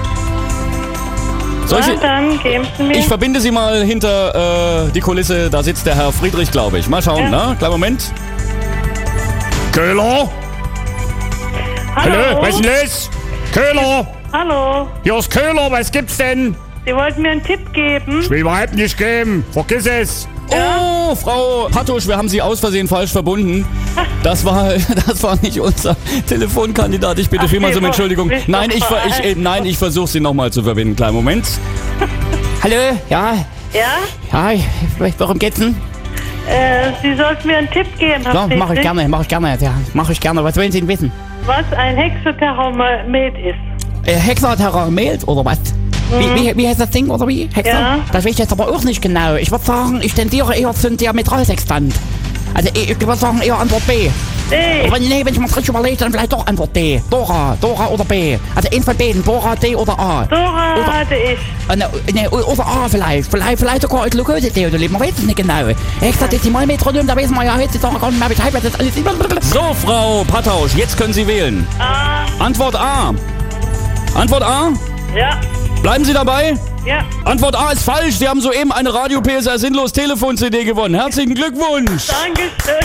Dann geben Sie mir. Ich verbinde Sie mal hinter die Kulisse. Da sitzt der Herr Friedrich, glaube ich. Mal schauen, ne? Kleinen Moment. Köhler? Hallo, was ist denn los? Köhler? Hallo. Hier ist Köhler, was gibt's denn? Sie wollten mir einen Tipp geben. Ich will überhaupt nicht geben. Vergiss es. Oh, Frau Patosch, wir haben Sie aus Versehen falsch verbunden. Das war nicht unser Telefonkandidat. Ich bitte vielmals um Entschuldigung. Nein, ich versuche Sie nochmal zu verbinden. Kleinen Moment. Hallo, ja? Ja? Ja, worum geht's denn? Sie sollten mir einen Tipp geben. Ja, mache ich gerne. Ja, mache ich gerne. Was wollen Sie denn wissen? Was ein Hexaterromet ist. Hexaterromet oder was? Wie heißt das Ding, oder wie? Hexer? Ja. Das weiß ich jetzt aber auch nicht genau. Ich würde sagen, ich tendiere eher zum Diametralsextant. Also ich würde sagen eher Antwort B. D. Aber nee, wenn ich mal richtig überlege, dann vielleicht doch Antwort D. Dora oder B. Also eins von beiden, Dora, D oder A. Dora hatte ich. Nee, oder A vielleicht. Vielleicht sogar Glucose-Theodolie, man weiß es nicht genau. Hexadezimalmetronom, da wissen wir ja heutzutage gar nicht mehr Bescheid, was das alles ist. So, Frau Patosch, jetzt können Sie wählen. A. Antwort A. Antwort A? Ja. Bleiben Sie dabei? Ja. Antwort A ist falsch. Sie haben soeben eine Radio PSR Sinnlos Telefon-CD gewonnen. Herzlichen Glückwunsch. Dankeschön.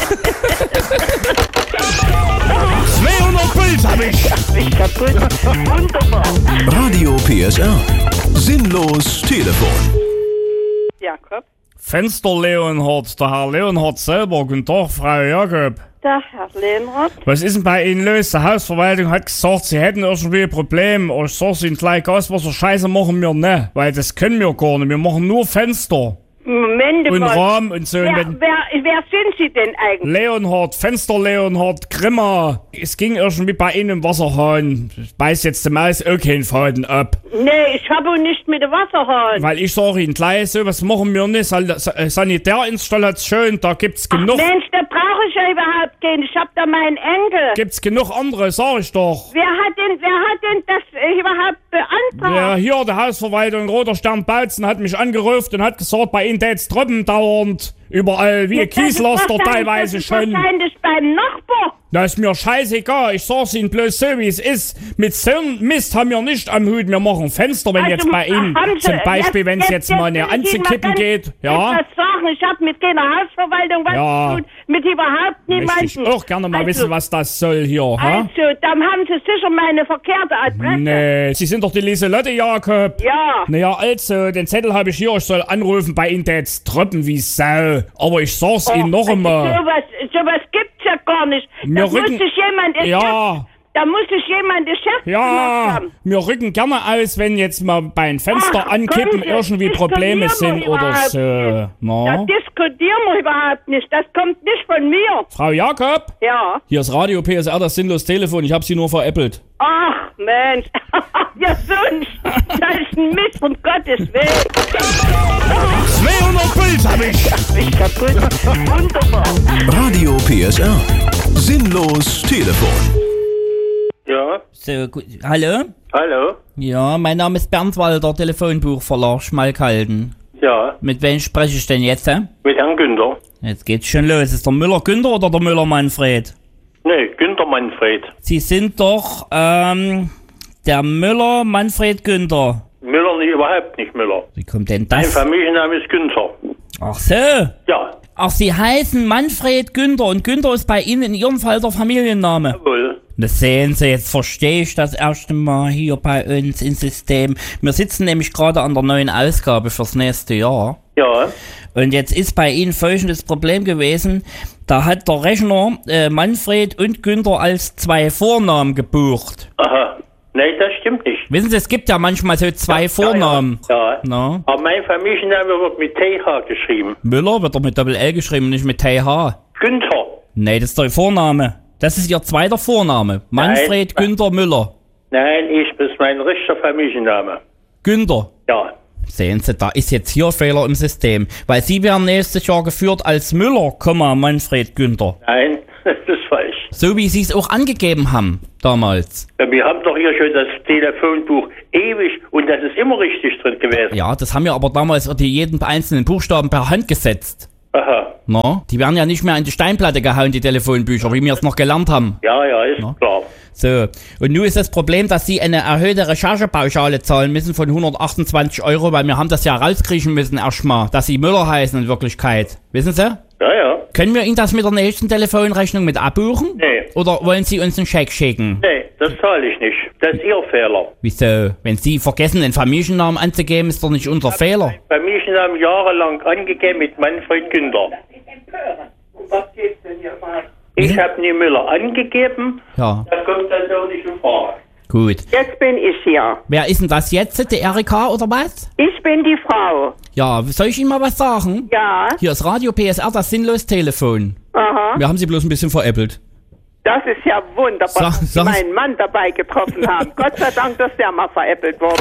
200 Puls habe ich. Ich kaputt. Wunderbar. Radio PSR. Sinnlos Telefon. Jakob. Fenster Leonhard, der Herr Leonhard selber. Guten Tag, Frau Jakob. Der Herr Leonhard. Was ist denn bei Ihnen los? Die Hausverwaltung hat gesagt, Sie hätten irgendwie ein Problem. Ich sag Ihnen gleich, Gaswasser-Scheiße machen wir nicht, weil das können wir gar nicht. Wir machen nur Fenster. Moment und mal. Rahmen und so. Wer sind Sie denn eigentlich? Leonhard, Fenster Leonhard, Grimmer. Es ging irgendwie bei Ihnen im Wasserhahn. Ich beiß jetzt dem Maus auch keinen Faden ab. Nee, ich habe nicht mit dem Wasserhahn. Weil ich sage Ihnen gleich, so was machen wir nicht. Sanitärinstallation, da gibt's genug. Ach Mensch, da brauche ich ja überhaupt keinen. Ich hab da meinen Enkel. Gibt's genug andere, sag ich doch. Wer hat denn das überhaupt beantragt? Ja, hier, der Hausverwaltung Roter Stern Bautzen hat mich angerufen und hat gesagt, bei Ihnen tät's Tröppen dauernd. Überall wie ein Kieslaster teilweise schon. Wahrscheinlich beim Nachbar. Das ist mir scheißegal. Ich sag's Ihnen bloß so, wie es ist. Mit so einem Mist haben wir nicht am Hut. Wir machen Fenster, wenn jetzt bei Ihnen zum Beispiel, wenn es jetzt mal eine anzukippen geht. Ja. Ich hab mit keiner Hausverwaltung was zu tun. Mit überhaupt niemandem. Möchte ich auch gerne mal wissen, was das soll hier. Also, dann haben Sie sicher meine verkehrte Adresse. Nee, Sie sind doch die Lieselotte Jakob. Ja. Naja, also, den Zettel habe ich hier. Ich soll anrufen, bei Ihnen tät's Tröppen wie Sau. Aber ich sag's Ihnen noch einmal. Sowas gibt's ja gar nicht. Da muss sich jemand Geschäft gemacht haben. Wir rücken gerne aus, wenn jetzt mal bei einem Fenster ankippen irgendwie Probleme sind oder so. Da diskutieren wir überhaupt nicht. Das kommt nicht von mir. Frau Jakob? Ja. Hier ist Radio PSR, das Sinnlos Telefon. Ich habe Sie nur veräppelt. Ach, Mensch. Ja, so ein Mist, um Gottes Willen. 200 Puls habe ich. Ich kaputt. Wunderbar. Radio PSR. Sinnlos Telefon. Ja. So, gut. Hallo? Hallo? Ja, mein Name ist Bernd Walter, Telefonbuchverlag Schmalkalden. Ja. Mit wem spreche ich denn jetzt? Mit Herrn Günther. Jetzt geht's schon los. Ist der Müller Günther oder der Müller Manfred? Nee, Günther Manfred. Sie sind doch, der Müller Manfred Günther. Müller nicht, überhaupt nicht Müller. Wie kommt denn das? Mein Familienname ist Günther. Ach so. Ja. Ach, Sie heißen Manfred Günther und Günther ist bei Ihnen in Ihrem Fall der Familienname. Jawohl. Das sehen Sie, jetzt verstehe ich das erste Mal hier bei uns im System. Wir sitzen nämlich gerade an der neuen Ausgabe fürs nächste Jahr. Ja. Und jetzt ist bei Ihnen folgendes Problem gewesen. Da hat der Rechner Manfred und Günther als 2 Vornamen gebucht. Aha. Nee, das stimmt nicht. Wissen Sie, es gibt ja manchmal so 2 Vornamen. Ja. No? Aber mein Familienname wird mit TH geschrieben. Müller wird doch mit Doppel-L geschrieben, nicht mit TH. Günther. Nee, das ist der Vorname. Das ist Ihr zweiter Vorname. Manfred Günther Müller. Nein, das ist mein richtiger Familienname. Günther. Ja. Sehen Sie, da ist jetzt hier Fehler im System. Weil Sie werden nächstes Jahr geführt als Müller, Manfred Günther. Nein, das ist falsch. So wie Sie es auch angegeben haben, damals. Ja, wir haben doch hier schon das Telefonbuch ewig und das ist immer richtig drin gewesen. Ja, das haben wir aber damals jeden einzelnen Buchstaben per Hand gesetzt. Aha. No? Die werden ja nicht mehr an die Steinplatte gehauen, die Telefonbücher, wie wir es noch gelernt haben. Ja, ist klar. So, und nun ist das Problem, dass Sie eine erhöhte Recherchepauschale zahlen müssen von 128 €, weil wir haben das ja rauskriechen müssen erstmal, dass Sie Müller heißen in Wirklichkeit. Wissen Sie? Ja. Können wir Ihnen das mit der nächsten Telefonrechnung mit abbuchen? Nee. Oder wollen Sie uns einen Scheck schicken? Nee, das zahle ich nicht. Das ist Ihr Fehler. Wieso? Wenn Sie vergessen, den Familiennamen anzugeben, ist doch nicht unser Fehler. Familiennamen jahrelang angegeben mit Manfred Günther. Um was geht's denn hier mal? Ich habe nie Müller angegeben. Ja. Das kommt also nicht in Frage. Gut. Jetzt bin ich hier. Wer ist denn das jetzt? Die Erika oder was? Ich bin die Frau. Ja, soll ich Ihnen mal was sagen? Ja. Hier ist Radio PSR, das Sinnlos-Telefon. Aha. Wir haben Sie bloß ein bisschen veräppelt. Das ist ja wunderbar, dass Sie meinen Mann dabei getroffen haben. Gott sei Dank, dass der mal veräppelt wurde.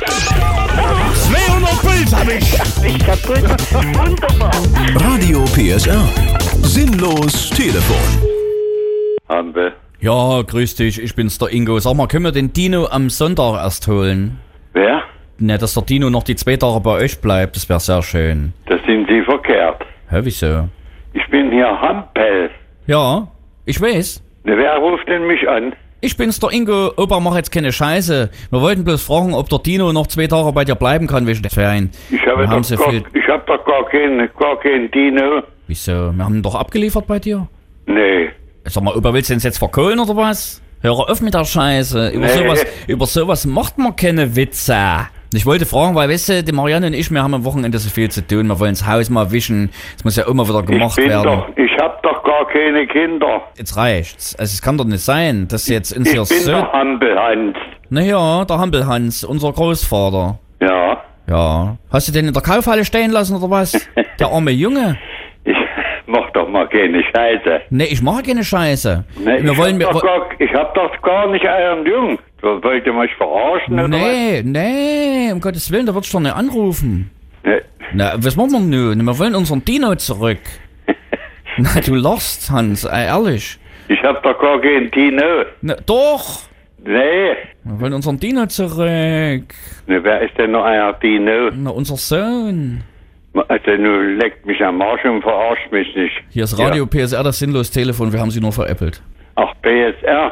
200 Puls hab ich. Ich kaputt. Wunderbar. Radio PSR. Sinnlos Telefon. Ambe. Ja, grüß dich, ich bin's, der Ingo. Sag mal, können wir den Dino am Sonntag erst holen? Wer? Ne, dass der Dino noch die 2 Tage bei euch bleibt, das wäre sehr schön. Das sind Sie verkehrt. Hä, wieso? Ich bin hier Hampel. Ja, ich weiß. Ne, wer ruft denn mich an? Ich bin's, der Ingo. Opa, mach jetzt keine Scheiße. Wir wollten bloß fragen, ob der Dino noch 2 Tage bei dir bleiben kann wegen der Ferien. Ich hab doch gar keinen Dino. Wieso? Wir haben ihn doch abgeliefert bei dir? Nee. Sag mal, Opa, willst du uns jetzt verkohlen oder was? Hör auf mit der Scheiße. Über sowas macht man keine Witze. Ich wollte fragen, weil, weißt du, die Marianne und ich, wir haben am Wochenende so viel zu tun. Wir wollen das Haus mal wischen. Das muss ja immer wieder gemacht werden. Ich hab doch gar keine Kinder. Jetzt reicht's. Also es kann doch nicht sein, dass jetzt uns hier so... Ich bin der Hampelhans. Naja, der Hampelhans, unser Großvater. Ja. Ja. Hast du den in der Kaufhalle stehen lassen oder was? Der arme Junge. Ich mach doch mal keine Scheiße. Nee, ich mache keine Scheiße. Nee, ich hab doch gar nicht euren Jungen. Wollt ihr mich verarschen oder was? Nee, um Gottes Willen, da würdest du doch nicht anrufen. Nee. Na, was machen wir nun? Wir wollen unseren Dino zurück. Na, du lachst, Hans, ehrlich. Ich hab doch gar keinen Dino. Na, doch. Nee. Wir wollen unseren Dino zurück. Ne, wer ist denn noch euer Dino? Na, unser Sohn. Also, nun leckt mich am Arsch und verarscht mich nicht. Hier ist Radio PSR, das Sinnlos-Telefon, wir haben sie nur veräppelt. Ach, PSR?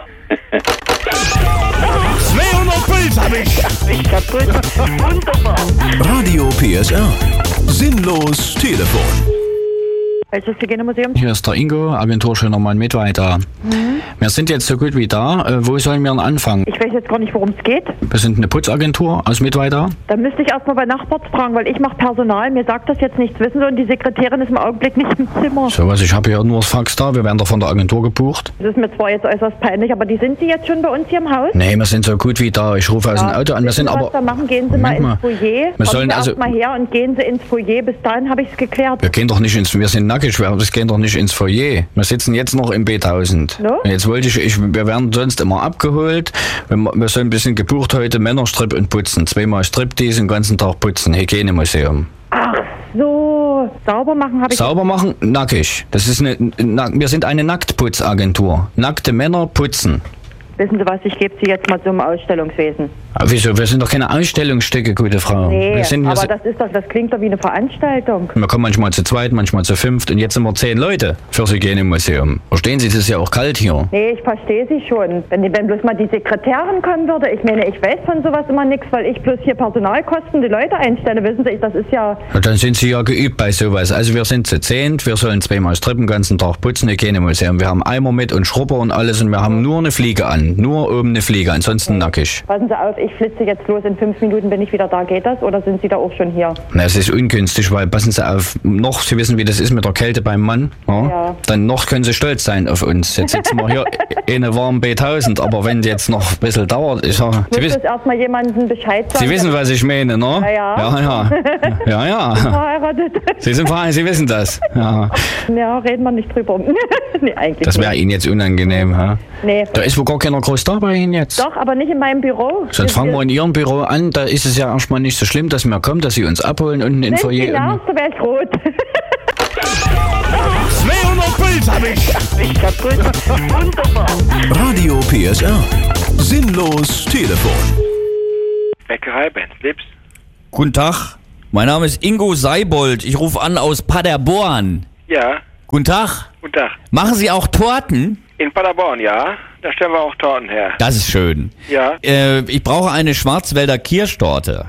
200 Puls hab ich. Ich kaputt. Wunderbar. Radio PSR. Sinnlos Telefon. Welches Hygienemuseum? Hier ist der Ingo, Agenturchef Mein Mitarbeiter. Wir sind jetzt so gut wie da. Wo sollen wir denn anfangen? Ich weiß jetzt gar nicht, worum es geht. Wir sind eine Putzagentur aus Mitarbeiter. Da müsste ich erstmal bei Nachbarn fragen, weil ich mache Personal. Mir sagt das jetzt nichts, wissen Sie, und die Sekretärin ist im Augenblick nicht im Zimmer. So was, ich habe hier nur das Fax da. Wir werden doch von der Agentur gebucht. Das ist mir zwar jetzt äußerst peinlich, aber die sind Sie jetzt schon bei uns hier im Haus? Nee, wir sind so gut wie da. Ich rufe aus dem Auto an. Wir sind aber... Was da machen, gehen Sie mal ins Foyer. Wir sollen also mal her und gehen Sie ins Foyer. Bis dahin habe ich es geklärt. Wir gehen doch nicht ins... Wir sind nackig. Wir gehen doch nicht ins Foyer. Wir sitzen jetzt noch im B1000. No? Jetzt wollte wir werden sonst immer abgeholt. Wir sind ein bisschen gebucht heute. Männerstrip und putzen. 2-mal Striptease den ganzen Tag putzen. Hygienemuseum. Ach so. Sauber machen habe ich... Sauber machen? Nackig. Das ist wir sind eine Nacktputzagentur. Nackte Männer putzen. Wissen Sie was, ich gebe Sie jetzt mal zum Ausstellungswesen. Wieso? Wir sind doch keine Ausstellungsstücke, gute Frau. Nee, wir sind aber das klingt doch wie eine Veranstaltung. Wir kommen manchmal zu zweit, manchmal zu 5 und jetzt sind wir 10 Leute fürs Hygienemuseum. Verstehen Sie, es ist ja auch kalt hier. Nee, ich verstehe Sie schon. Wenn bloß mal die Sekretärin kommen würde, ich meine, ich weiß von sowas immer nichts, weil ich bloß hier Personalkosten die Leute einstelle, wissen Sie, das ist ja... Dann sind Sie ja geübt bei sowas. Also wir sind zu 10, wir sollen 2-mal strippen, den ganzen Tag putzen, Hygienemuseum. Wir haben Eimer mit und Schrubber und alles und wir haben nur eine Fliege an. Nur oben eine Fliege, ansonsten nackig. Passen Sie auf, ich flitze jetzt los, in 5 Minuten bin ich wieder da. Geht das oder sind Sie da auch schon hier? Na, es ist ungünstig, weil, passen Sie auf, noch, Sie wissen, wie das ist mit der Kälte beim Mann. Ja? Dann noch können Sie stolz sein auf uns. Jetzt sitzen wir hier in einer warmen B1000, aber wenn jetzt noch ein bisschen dauert, ich sage... Sie wissen erstmal jemandem Bescheid sagen. Sie wissen, was ich meine, ne? Ja. Verheiratet. Sie sind verheiratet, Sie wissen das. Ja, reden wir nicht drüber. Nee, eigentlich das wäre Ihnen jetzt unangenehm, ha? Nee. Da ist wohl gar keiner keiner groß da bei Ihnen jetzt? Doch, aber nicht in meinem Büro. Sonst fangen wir in Ihrem Büro an. Da ist es ja erstmal nicht so schlimm, dass wir kommen, dass Sie uns abholen unten in Foyer. Ja, so wäre ich rot. 200 Puls hab ich. Ich kaputt. Wunderbar. Radio PSR. Sinnlos Telefon. Bäckerei Ben Lips. Guten Tag, mein Name ist Ingo Seibold. Ich rufe an aus Paderborn. Ja. Guten Tag. Guten Tag. Machen Sie auch Torten? In Paderborn, ja. Da stellen wir auch Torten her. Das ist schön. Ja. Ich brauche eine Schwarzwälder Kirschtorte.